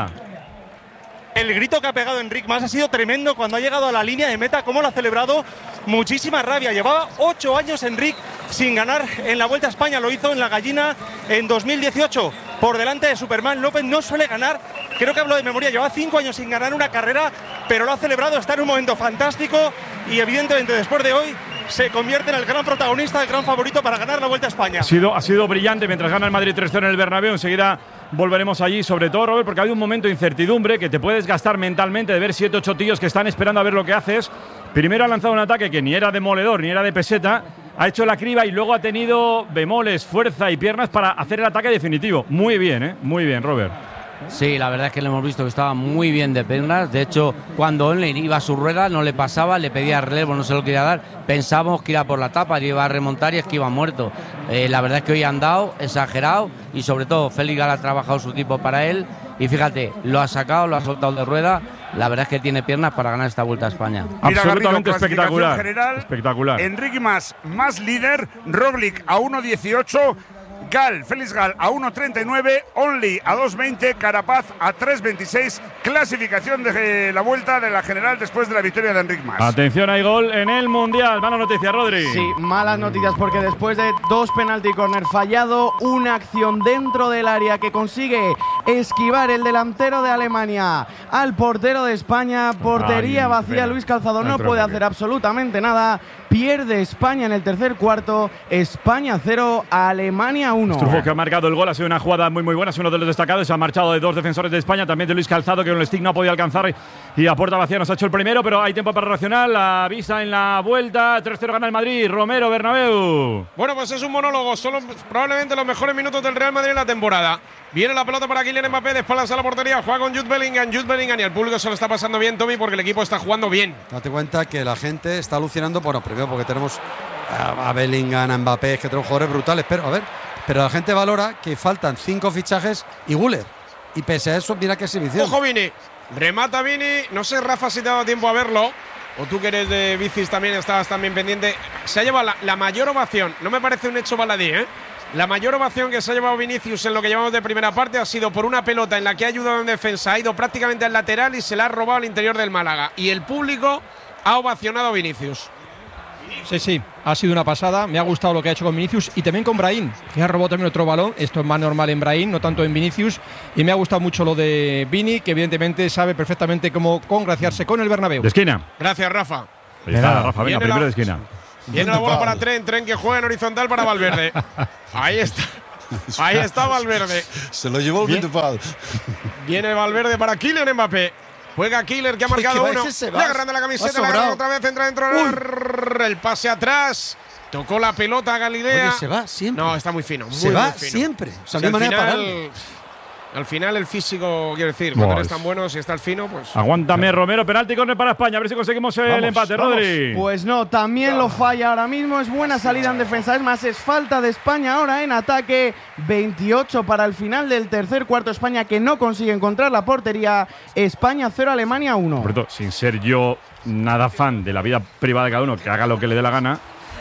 El grito que ha pegado Enric Mas ha sido tremendo cuando ha llegado a la línea de meta, cómo lo ha celebrado, muchísima rabia. Llevaba 8 años Enric sin ganar en la Vuelta a España, lo hizo en la Gallina en 2018, por delante de Superman López, no suele ganar, creo que hablo de memoria, llevaba 5 años sin ganar una carrera, pero lo ha celebrado, está en un momento fantástico y evidentemente después de hoy se convierte en el gran protagonista, el gran favorito para ganar la Vuelta a España. Ha sido brillante mientras gana el Madrid 3-0 en el Bernabéu. Enseguida volveremos allí, sobre todo, Robert, porque ha habido un momento de incertidumbre que te puedes gastar mentalmente de ver 7-8 tíos que están esperando a ver lo que haces. Primero ha lanzado un ataque que ni era demoledor ni era de peseta, ha hecho la criba y luego ha tenido bemoles, fuerza y piernas para hacer el ataque definitivo. Muy bien, Robert. Sí, la verdad es que lo hemos visto que estaba muy bien de piernas. De hecho, cuando Onley iba a su rueda, no le pasaba, le pedía relevo, no se lo quería dar. Pensábamos que iba por la etapa, iba a remontar y es que iba muerto. La verdad es que hoy han dado exagerado y sobre todo Félix Gall ha trabajado su equipo para él. Y fíjate, lo ha sacado, lo ha soltado de rueda. La verdad es que tiene piernas para ganar esta Vuelta a España. Absolutamente Garrido, espectacular. General, espectacular. Enric Mas, más líder, Roglič a 1.18. Félix Gall a 1.39, Onley a 2.20, Carapaz a 3.26, clasificación de la vuelta de la general después de la victoria de Enric Mas. Atención, hay gol en el Mundial. Mala noticia, Rodri. Sí, malas noticias porque después de 2 penalti corner fallado, una acción dentro del área que consigue esquivar el delantero de Alemania al portero de España. Portería vacía, Luis Calzado no puede hacer absolutamente nada. Pierde España en el tercer cuarto. España 0, Alemania 1. Strujo, que ha marcado el gol, ha sido una jugada muy buena, es uno de los destacados. Se ha marchado de dos defensores de España, también de Luis Calzado, que con el stick no ha podido alcanzar y a puerta vacía nos ha hecho el primero, pero hay tiempo para reaccionar. La vista en la vuelta, 3-0 gana el Madrid. Romero, Bernabéu. Bueno, pues es un monólogo, son probablemente los mejores minutos del Real Madrid en la temporada. Viene la pelota para Kylian Mbappé, de espaldas a la portería, juega con Jude Bellingham y al público se lo está pasando bien, Tommy, porque el equipo está jugando bien. Date cuenta que la gente está alucinando, bueno, primero porque tenemos a Bellingham, a Mbappé, que tenemos jugadores brutales, pero la gente valora que faltan 5 fichajes y Güler. Y pese a eso, mira qué exhibición. Ojo Vini, remata Vini, no sé Rafa si te ha dado tiempo a verlo, o tú que eres de bicis también estabas también pendiente. Se ha llevado la mayor ovación, no me parece un hecho baladí, La mayor ovación que se ha llevado Vinicius en lo que llevamos de primera parte ha sido por una pelota en la que ha ayudado en defensa, ha ido prácticamente al lateral y se la ha robado al interior del Málaga. Y el público ha ovacionado a Vinicius. Sí, ha sido una pasada. Me ha gustado lo que ha hecho con Vinicius y también con Brahim, que ha robado también otro balón. Esto es más normal en Brahim, no tanto en Vinicius. Y me ha gustado mucho lo de Vini, que evidentemente sabe perfectamente cómo congraciarse con el Bernabéu. De esquina. Gracias, Rafa. Ahí está, Rafa, venga, primero de esquina. Viene la bola para Tren que juega en horizontal para Valverde. Ahí está Valverde. Se lo llevó el Vintupal. Viene Valverde para Kylian Mbappé. Juega Killer, que ha marcado uno. Le agarrando la camiseta, la agarra otra vez, entra dentro. El pase atrás. Tocó la pelota a Galilea. Oye, se va siempre. No, está muy fino. Se va siempre. O sea, no hay manera de pararlo. Al final el físico, quiero decir, cuando eres tan bueno, si está el fino, pues… Aguántame, Romero, penalti, córner para España, a ver si conseguimos el empate, Rodri. Pues no, también lo falla ahora mismo, es buena salida en defensa, es más, es falta de España ahora en ataque. 28 para el final del tercer cuarto, España que no consigue encontrar la portería. España 0, Alemania 1. Por cierto, sin ser yo nada fan de la vida privada de cada uno, que haga lo que le dé la gana,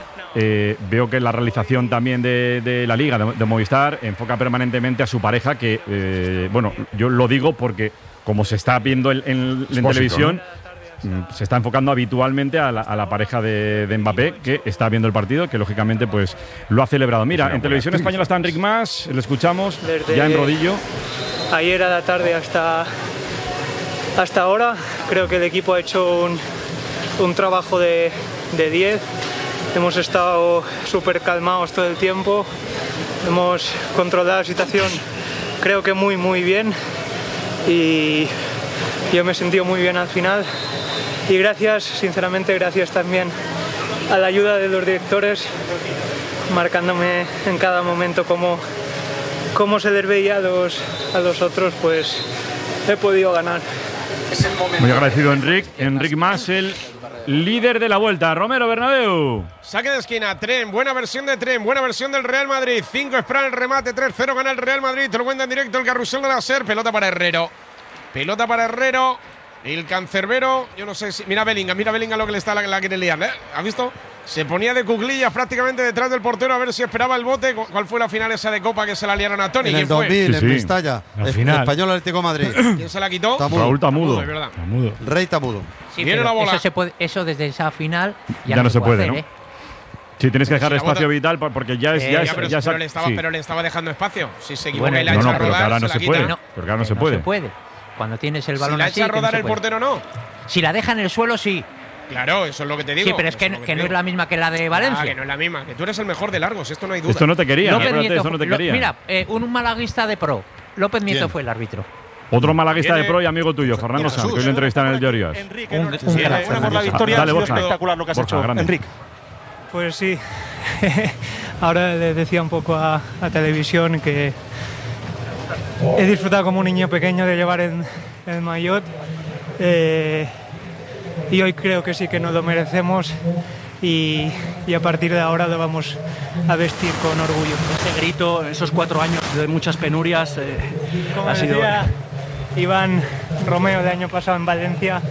veo que la realización también de la Liga, de Movistar, enfoca permanentemente a su pareja, que, bueno, yo lo digo porque como se está viendo en televisión, ¿no? Se está enfocando habitualmente a la pareja de Mbappé, que está viendo el partido, que lógicamente pues lo ha celebrado. Mira, en televisión española está Enric Mas, lo escuchamos desde ya en rodillo. Ayer a la tarde hasta ahora, creo que el equipo ha hecho un trabajo de 10. Hemos estado súper calmados todo el tiempo, hemos controlado la situación creo que muy bien y yo me he sentido muy bien al final y gracias, sinceramente gracias también a la ayuda de los directores, marcándome en cada momento cómo se les veía a los otros, pues he podido ganar. Muy agradecido Enric Mas, el líder de la vuelta. Romero, Bernabéu. Saque de esquina, Tren, buena versión de Tren, buena versión del Real Madrid. 5 espera el remate, 3-0 gana el Real Madrid. Te lo cuenta en directo el carrusel de la SER. Pelota para Herrero. El cancerbero, yo no sé si… Mira Bellingham lo que le está la quiere liar, ¿has visto? Se ponía de cuclillas prácticamente detrás del portero a ver si esperaba el bote. ¿Cuál fue la final esa de Copa que se la liaron a Toni? En el 2000, en Mestalla. Español Atlético de Madrid. ¿Quién se la quitó? Raúl Tamudo. Es verdad. Rey Tamudo. Sí, viene la bola. Eso desde esa final ya no se puede, hacer, ¿no? Sí, tienes que dejar espacio vital porque ya es… pero le estaba dejando espacio. Si se equivoca y la echa a rodar, pero que ahora no se se la puede. quita. Porque ahora no se puede. Cuando tienes el balón si la así… echa a rodar no el portero, no. Si la deja en el suelo, sí. Claro, eso es lo que te digo. Sí, pero es que no es la misma que la de Valencia. Que no es la misma, que tú eres el mejor de largos, esto no hay duda. Esto no te quería, Mira, un malaguista de pro. López Nieto fue el árbitro. Otro malaguista de pro y amigo tuyo, Fernando Sanz, que hoy lo entrevistan en el Diorias. Enrique, por la victoria, ha sido espectacular lo que has hecho, Enrique. Pues sí, ahora le decía un poco a televisión que he disfrutado como un niño pequeño de llevar el maillot y hoy creo que sí que nos lo merecemos y a partir de ahora lo vamos a vestir con orgullo. Ese grito, esos 4 años de muchas penurias, como ha sido… decía Iván Romeo el año pasado en Valencia,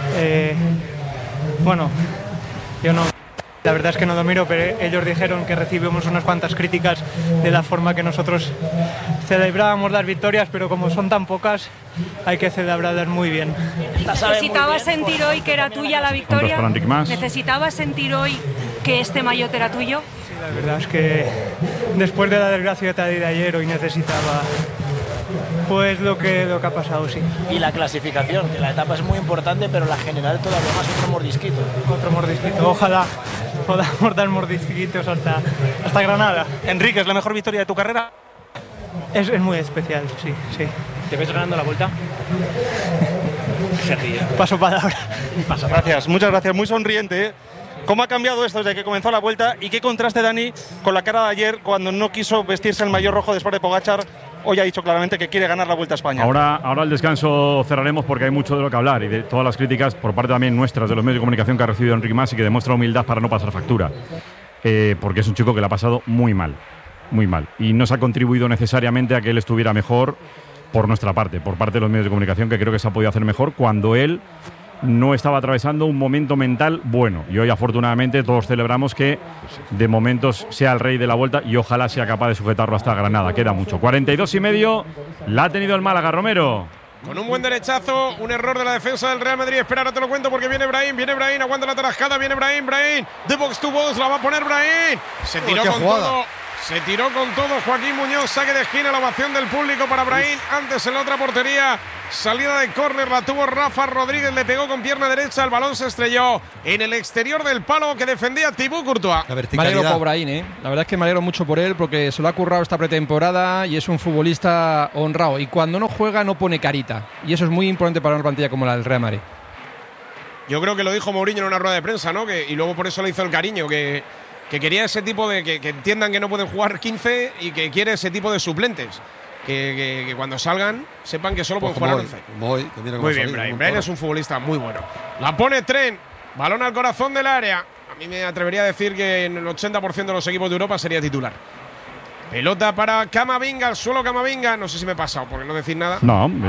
bueno, yo no… La verdad es que no lo miro, pero ellos dijeron que recibimos unas cuantas críticas de la forma que nosotros celebrábamos las victorias, pero como son tan pocas, hay que celebrarlas muy bien. ¿Necesitabas sentir hoy que era tuya la victoria? ¿Necesitabas sentir hoy que este maillot era tuyo? Sí, la verdad es que después de la desgracia de ayer, hoy necesitaba Pues lo que ha pasado, sí. Y la clasificación, que la etapa es muy importante, pero la general todavía más, otro mordisquito. Otro mordisquito, ojalá podamos dar mordisquitos hasta Granada. Enrique, ¿es la mejor victoria de tu carrera? Es muy especial, sí. ¿Te ves ganando la Vuelta? Se ríe. Paso palabra. Gracias, muchas gracias, muy sonriente, ¿eh? ¿Cómo ha cambiado esto desde que comenzó la Vuelta? ¿Y qué contraste, Dani, con la cara de ayer cuando no quiso vestirse el maillot rojo después de Pogačar? Hoy ha dicho claramente que quiere ganar la Vuelta a España. Ahora al descanso cerraremos porque hay mucho de lo que hablar y de todas las críticas por parte también nuestras de los medios de comunicación que ha recibido Enric Mas y que demuestra humildad para no pasar factura. Porque es un chico que le ha pasado muy mal. Y no se ha contribuido necesariamente a que él estuviera mejor por nuestra parte, por parte de los medios de comunicación, que creo que se ha podido hacer mejor cuando él no estaba atravesando un momento mental bueno. Y hoy, afortunadamente, todos celebramos que de momentos sea el rey de la Vuelta y ojalá sea capaz de sujetarlo hasta Granada. Queda mucho. 42,5. La ha tenido el Málaga, Romero. Con un buen derechazo, un error de la defensa del Real Madrid. Espera, ahora te lo cuento porque viene Brahim, aguanta la tarascada, viene Brahim, de box to box, la va a poner Brahim. Se tiró con todo. Se tiró con todo Joaquín Muñoz, saque de esquina, la ovación del público para Brahim. Antes en la otra portería, salida de córner, la tuvo Rafa Rodríguez, le pegó con pierna derecha, el balón se estrelló en el exterior del palo que defendía Thibaut Courtois. Me alegro por Brahim, la verdad es que me alegro mucho por él porque se lo ha currado esta pretemporada y es un futbolista honrado. Y cuando no juega no pone carita. Y eso es muy importante para una plantilla como la del Real Madrid. Yo creo que lo dijo Mourinho en una rueda de prensa, ¿no? Y luego por eso le hizo el cariño, que quería ese tipo de… Que entiendan que no pueden jugar 15 y que quiere ese tipo de suplentes. Que cuando salgan sepan que solo pueden jugar 11. Muy bien, Brahim es un futbolista muy bueno. La pone Trent, balón al corazón del área. A mí me atrevería a decir que en el 80% de los equipos de Europa sería titular. Pelota para Camavinga, al suelo Camavinga. No sé si me he pasado, porque no decir nada.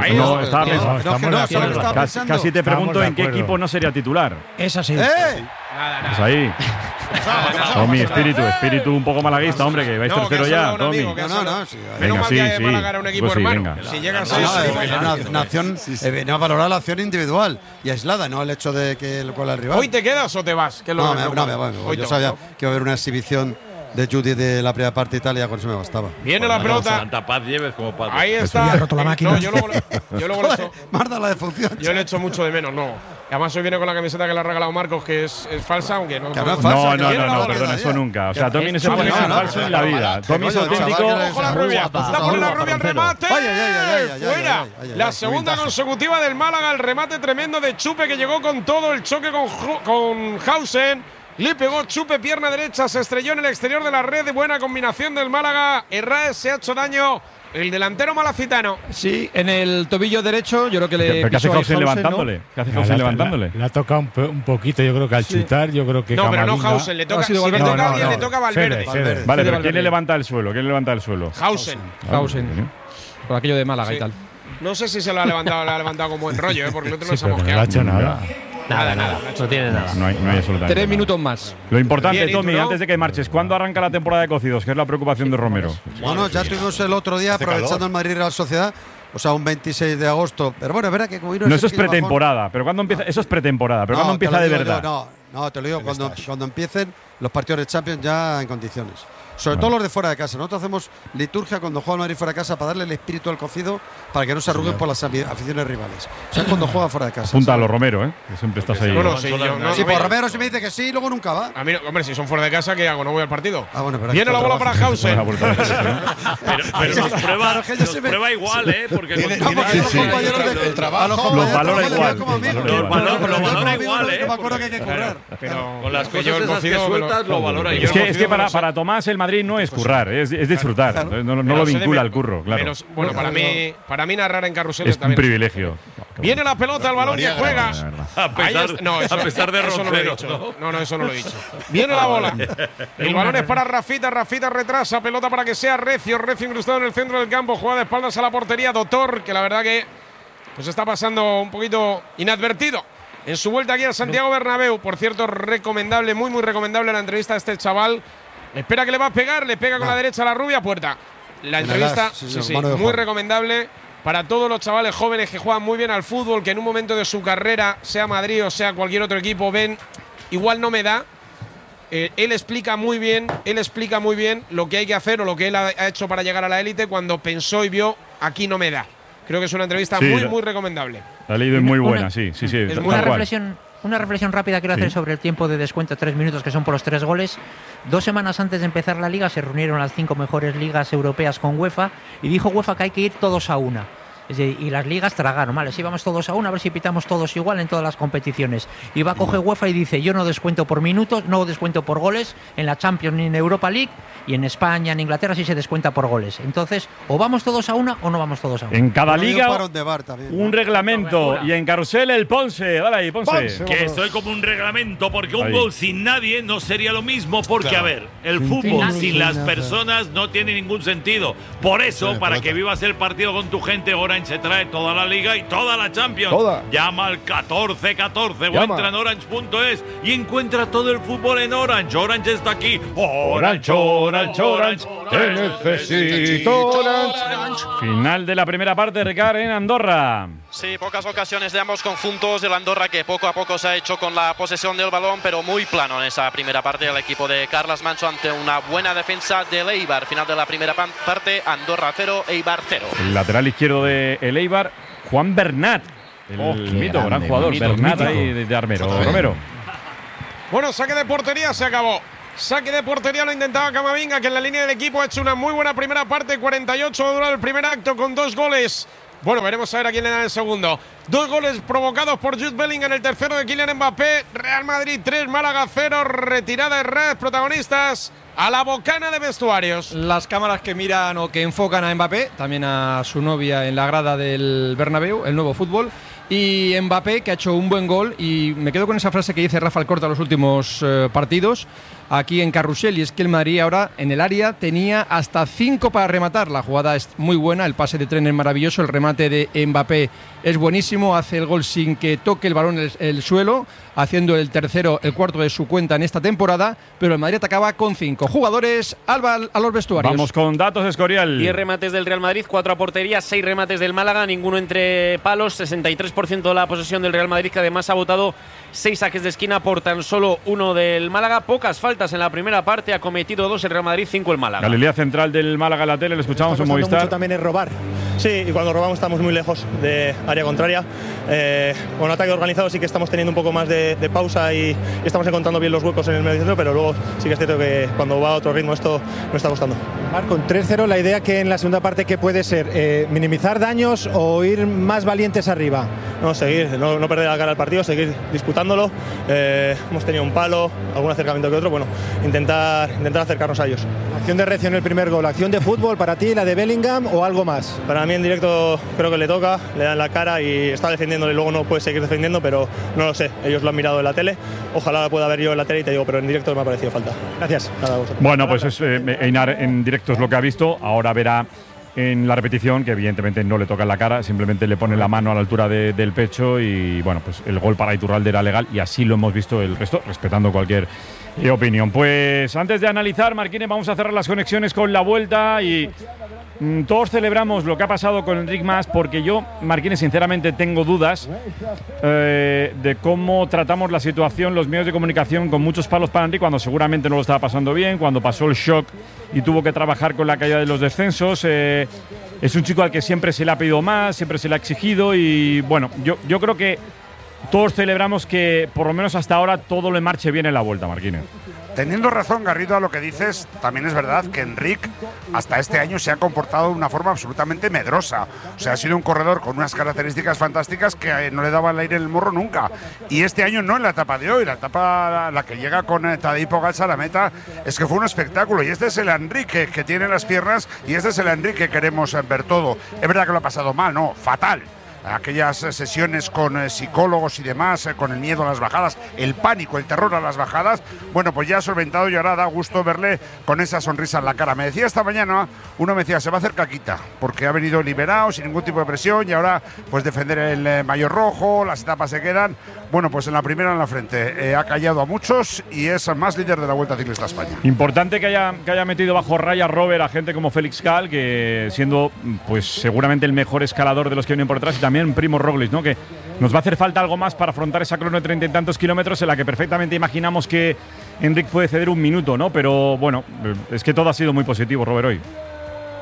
Casi te pregunto en qué equipo no sería titular. Es así. Nada. Es ahí. Tommy, espíritu un poco malaguista, hombre, que vais tercero ya, Tommy. Menos mal que Málaga era un equipo hermano. Si llegas a una acción, venía a valorar la acción individual y aislada, no el hecho de que el cual el rival. ¿Hoy te quedas o te vas? No, me voy. Yo sabía que iba a haber una exhibición de Judy de la primera parte de Italia, con eso me bastaba. Viene la pelota. Santa Paz lleves como padre. Ahí está. roto la máquina. No, yo luego lo he hecho. Marta la defunción. Yo le he hecho mucho de menos, no. Además hoy viene con la camiseta que le ha regalado Marcos, que es falsa, aunque no. No, perdón, eso nunca. O sea, Tommy no se puede ser falso en la vida. Tommy es auténtico. Ojo la rubia. La pone la rubia al remate. Fuera. La segunda consecutiva del Málaga, el remate tremendo de Chupe que llegó con todo el choque con Hausen. Le pegó Chupe, pierna derecha, se estrelló en el exterior de la red. De buena combinación del Málaga. Herráez se ha hecho daño. El delantero malacitano. Sí, en el tobillo derecho, yo creo que le. ¿Qué hace Hausen levantándole? ¿No? ¿Qué hace Hausen levantándole? Le ha tocado un poquito, yo creo que al chutar, yo creo que. No, pero no Hausen, le toca. Si le toca a alguien, le toca a Valverde. Vale, pero ¿quién le levanta el suelo? Hausen. Por aquello de Málaga sí. Y tal. No sé si se lo ha levantado con buen rollo, porque el otro no se ha No mosqueado. ha hecho nada. Nada. No tiene nada. No hay absolutamente 3 minutos más. Lo importante, Bien, Tommy, antes de que marches, ¿cuándo arranca la temporada de cocidos? Que es la preocupación de Romero. Bueno, ya tuvimos el otro día, aprovechando el Madrid Real Sociedad, o sea, un 26 de agosto. Pero bueno, es verdad que como no, eso es pretemporada. Pero ¿cuándo empieza? Eso es pretemporada. Pero ¿cuándo empieza de verdad? No, te lo digo, cuando empiecen los partidos de Champions ya en condiciones. Sobre todo los de fuera de casa. Nosotros hacemos liturgia cuando juega el Madrid fuera de casa para darle el espíritu al cocido para que no se arruguen por las aficiones rivales. O sea, cuando juega fuera de casa. Apúntalo, Romero, que siempre estás ahí. Sí, por Romero si me dice que sí, luego nunca va. A mí, hombre, si son fuera de casa, ¿qué hago? No voy al partido. Pero viene la bola para Hausen. Pero nos prueba igual, porque el trabajo los valora igual. Lo valora igual, No me acuerdo que hay que correr. Pero con las cosas esas que sueltas lo valora igual. Es que para Tomás el Madrid no es currar, es disfrutar. No lo vincula al curro, claro. Bueno, para mí narrar en carrusel es un privilegio. Viene la pelota, el balón que juega. A pesar de Roncero. No, eso no lo he dicho. Viene la bola. El balón es para Rafita retrasa, pelota para que sea Recio incrustado en el centro del campo, juega de espaldas a la portería, Doctor, que la verdad que pues está pasando un poquito inadvertido en su vuelta aquí a Santiago Bernabéu. Por cierto, recomendable, muy recomendable la entrevista de este chaval. Espera que le va a pegar, le pega con la derecha a la rubia, puerta. La entrevista, muy recomendable para todos los chavales jóvenes que juegan muy bien al fútbol, que en un momento de su carrera, sea Madrid o sea cualquier otro equipo, ven, igual no me da. Él explica muy bien lo que hay que hacer o lo que él ha hecho para llegar a la élite cuando pensó y vio, aquí no me da. Creo que es una entrevista Sí, muy recomendable. La he leído y muy buena, sí. Es tal una cual. reflexión rápida quiero hacer sobre el tiempo de descuento, 3 minutos, que son por los 3 goles. 2 semanas antes de empezar la liga se reunieron las 5 mejores ligas europeas con UEFA y dijo UEFA que hay que ir todos a una. Y las ligas tragaron, vale, si vamos todos a una, a ver si pitamos todos igual en todas las competiciones. Y va a coger UEFA y dice, yo no descuento por minutos, no descuento por goles, en la Champions ni en Europa League, y en España, en Inglaterra sí se descuenta por goles. Entonces, o vamos todos a una o no vamos todos a una. En cada Bueno, hay un liga parón de VAR también, ¿no? un reglamento y en carrusel el Ponce. Dale ahí, Ponce. Que soy como un reglamento, porque un Ahí. gol sin nadie no sería lo mismo, porque Claro. a ver, el fútbol sin las personas no tiene ningún sentido. Por eso, para que vivas el partido con tu gente, Orange se trae toda la Liga y toda la Champions. Toda. Llama al 1414 o Llama. entra en orange.es y encuentra todo el fútbol en Orange. Orange está aquí. Orange, Orange, Orange, te necesito, Orange. Final de la primera parte, Ricard, en Andorra. Sí, pocas ocasiones de ambos conjuntos. El Andorra que poco a poco se ha hecho con la posesión del balón, pero muy plano en esa primera parte. El equipo de Carles Manso ante una buena defensa del Eibar. Final de la primera parte, Andorra 0, Eibar 0. El lateral izquierdo de el Eibar, Juan Bernat. El mito, gran jugador. Bernat ahí de Armero. Romero. Bueno, saque de portería, se acabó. Saque de portería lo intentaba Camavinga, que en la línea del equipo ha hecho una muy buena primera parte. 48 ha durado el primer acto con 2 goles. Bueno, veremos a ver a quién le dan el segundo. 2 goles provocados por Jude Bellingham, el tercero de Kylian Mbappé. Real Madrid 3, Málaga 0. Retirada de Red, protagonistas a la bocana de vestuarios. Las cámaras que miran o que enfocan a Mbappé, también a su novia en la grada del Bernabéu, el nuevo fútbol. Y Mbappé, que ha hecho un buen gol, y me quedo con esa frase que dice Rafa Alcorta en los últimos partidos, aquí en Carrusel, y es que el Madrid ahora en el área tenía hasta 5 para rematar. La jugada es muy buena, el pase de Tren es maravilloso, el remate de Mbappé es buenísimo, hace el gol sin que toque el balón el suelo, haciendo el cuarto de su cuenta en esta temporada, pero el Madrid atacaba con 5 jugadores. Alba, a los vestuarios. Vamos con datos de Escorial. 10 remates del Real Madrid, 4 a portería, 6 remates del Málaga, ninguno entre palos, 63% de la posesión del Real Madrid, que además ha votado 6 saques de esquina por tan solo 1 del Málaga. Pocas faltas en la primera parte, ha cometido 2 el Real Madrid, 5 el Málaga. Galilea central del Málaga en la tele, le escuchamos en Movistar. Mucho también es robar. Sí, y cuando robamos estamos muy lejos de área contraria. Con ataque organizado sí que estamos teniendo un poco más de pausa y estamos encontrando bien los huecos en el medio centro, pero luego sí que es cierto que cuando va a otro ritmo esto me está costando. Marco, con 3-0, la idea que en la segunda parte, ¿qué puede ser? ¿Minimizar daños o ir más valientes arriba? No, seguir, no perder la cara al partido, seguir disputándolo. Hemos tenido un palo, algún acercamiento que otro, bueno, intentar acercarnos a ellos. Acción de reacción el primer gol, acción de fútbol para ti, la de Bellingham o algo más. Para mí en directo creo que le toca, le dan la cara y está defendiéndole, luego no puede seguir defendiendo, pero no lo sé, ellos lo han mirado en la tele, ojalá pueda ver yo en la tele y te digo, pero en directo me ha parecido falta. Gracias. Nada, bueno, pues Einar en directo es lo que ha visto, ahora verá en la repetición que evidentemente no le toca en la cara, simplemente le pone la mano a la altura del pecho y bueno, pues el gol para Iturralde era legal y así lo hemos visto el resto, respetando cualquier opinión. Pues antes de analizar, Marquines, vamos a cerrar las conexiones con la vuelta y todos celebramos lo que ha pasado con Enric Mas, porque yo, Marquines, sinceramente tengo dudas de cómo tratamos la situación, los medios de comunicación, con muchos palos para Enric, cuando seguramente no lo estaba pasando bien, cuando pasó el shock y tuvo que trabajar con la caída de los descensos. Es un chico al que siempre se le ha pedido más, siempre se le ha exigido y bueno, yo creo que todos celebramos que por lo menos hasta ahora todo le marche bien en la vuelta, Marquines. Teniendo razón, Garrido, a lo que dices, también es verdad que Enric hasta este año se ha comportado de una forma absolutamente medrosa. O sea, ha sido un corredor con unas características fantásticas que no le daba el aire en el morro nunca. Y este año no en la etapa de hoy, la etapa la que llega con Tadej Pogačar a la meta, es que fue un espectáculo. Y este es el Enric que tiene las piernas y este es el Enric que queremos ver todo. Es verdad que lo ha pasado mal, no, fatal. Aquellas sesiones con psicólogos y demás, con el miedo a las bajadas, el pánico, el terror a las bajadas, bueno, pues ya ha solventado y ahora da gusto verle con esa sonrisa en la cara. Me decía esta mañana, uno me decía, se va a hacer caquita, porque ha venido liberado, sin ningún tipo de presión, y ahora pues defender el maillot rojo, las etapas se quedan. Bueno, pues en la primera en la frente ha callado a muchos y es más líder de la Vuelta Ciclista a España. Importante que haya metido bajo raya Robert a gente como Félix Cal, que siendo pues seguramente el mejor escalador de los que vienen por detrás, y también Primo Roglic, ¿no? Que nos va a hacer falta algo más para afrontar esa crono de 30 y tantos kilómetros en la que perfectamente imaginamos que Enric puede ceder un minuto, ¿no? Pero bueno, es que todo ha sido muy positivo, Robert, hoy.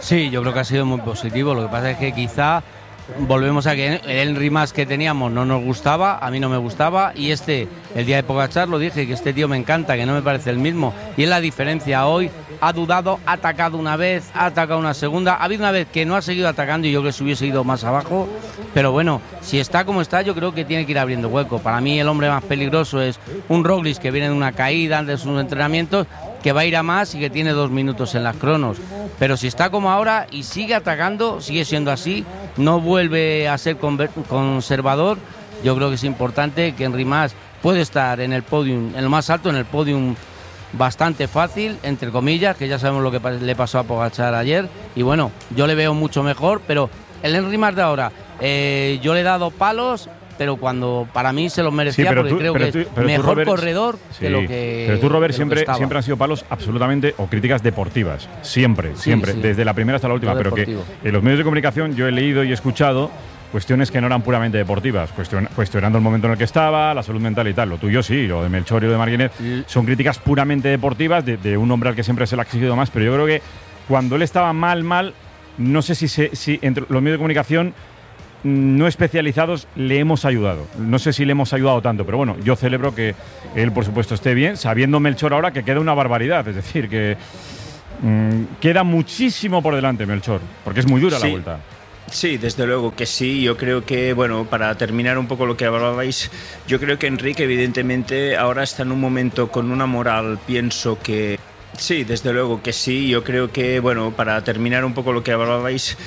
Sí, yo creo que ha sido muy positivo. Lo que pasa es que quizá volvemos a que el Rimas que teníamos no nos gustaba, a mí no me gustaba, y el día de Pogačar lo dije, que este tío me encanta, que no me parece el mismo, y es la diferencia. Hoy ha dudado, ha atacado una vez, ha atacado una segunda, ha habido una vez que no ha seguido atacando y yo creo que se hubiese ido más abajo, pero bueno, si está como está, yo creo que tiene que ir abriendo hueco. Para mí el hombre más peligroso es un Roglič que viene de una caída antes de sus entrenamientos, que va a ir a más y que tiene 2 minutos en las cronos, pero si está como ahora y sigue atacando, sigue siendo así, no vuelve a ser conservador, yo creo que es importante que Henry Mas puede estar en el podium, en lo más alto, en el podium bastante fácil, entre comillas, que ya sabemos lo que le pasó a Pogačar ayer, y bueno, yo le veo mucho mejor, pero el Henry Mas de ahora, yo le he dado palos, pero cuando para mí se los merecía, sí, porque creo que es mejor Robert, corredor que lo que. Pero tú, Robert, siempre han sido palos absolutamente, o críticas deportivas. Siempre, desde la primera hasta la última. Pero que en los medios de comunicación yo he leído y he escuchado cuestiones que no eran puramente deportivas, cuestionando el momento en el que estaba, la salud mental y tal. Lo tuyo sí, lo de Melchor y lo de Martínez son críticas puramente deportivas de un hombre al que siempre se le ha exigido más, pero yo creo que cuando él estaba mal, no sé si entre los medios de comunicación no especializados le hemos ayudado. No sé si le hemos ayudado tanto, pero bueno, yo celebro que él, por supuesto, esté bien, sabiendo Melchor ahora que queda una barbaridad. Es decir, que queda muchísimo por delante Melchor, porque es muy dura la vuelta. Sí, desde luego que sí. Yo creo que, bueno, para terminar un poco lo que hablabais, yo creo que Enrique evidentemente ahora está en un momento con una moral, pienso que... Sí, desde luego que sí. Yo creo que, bueno, para terminar un poco lo que hablabais,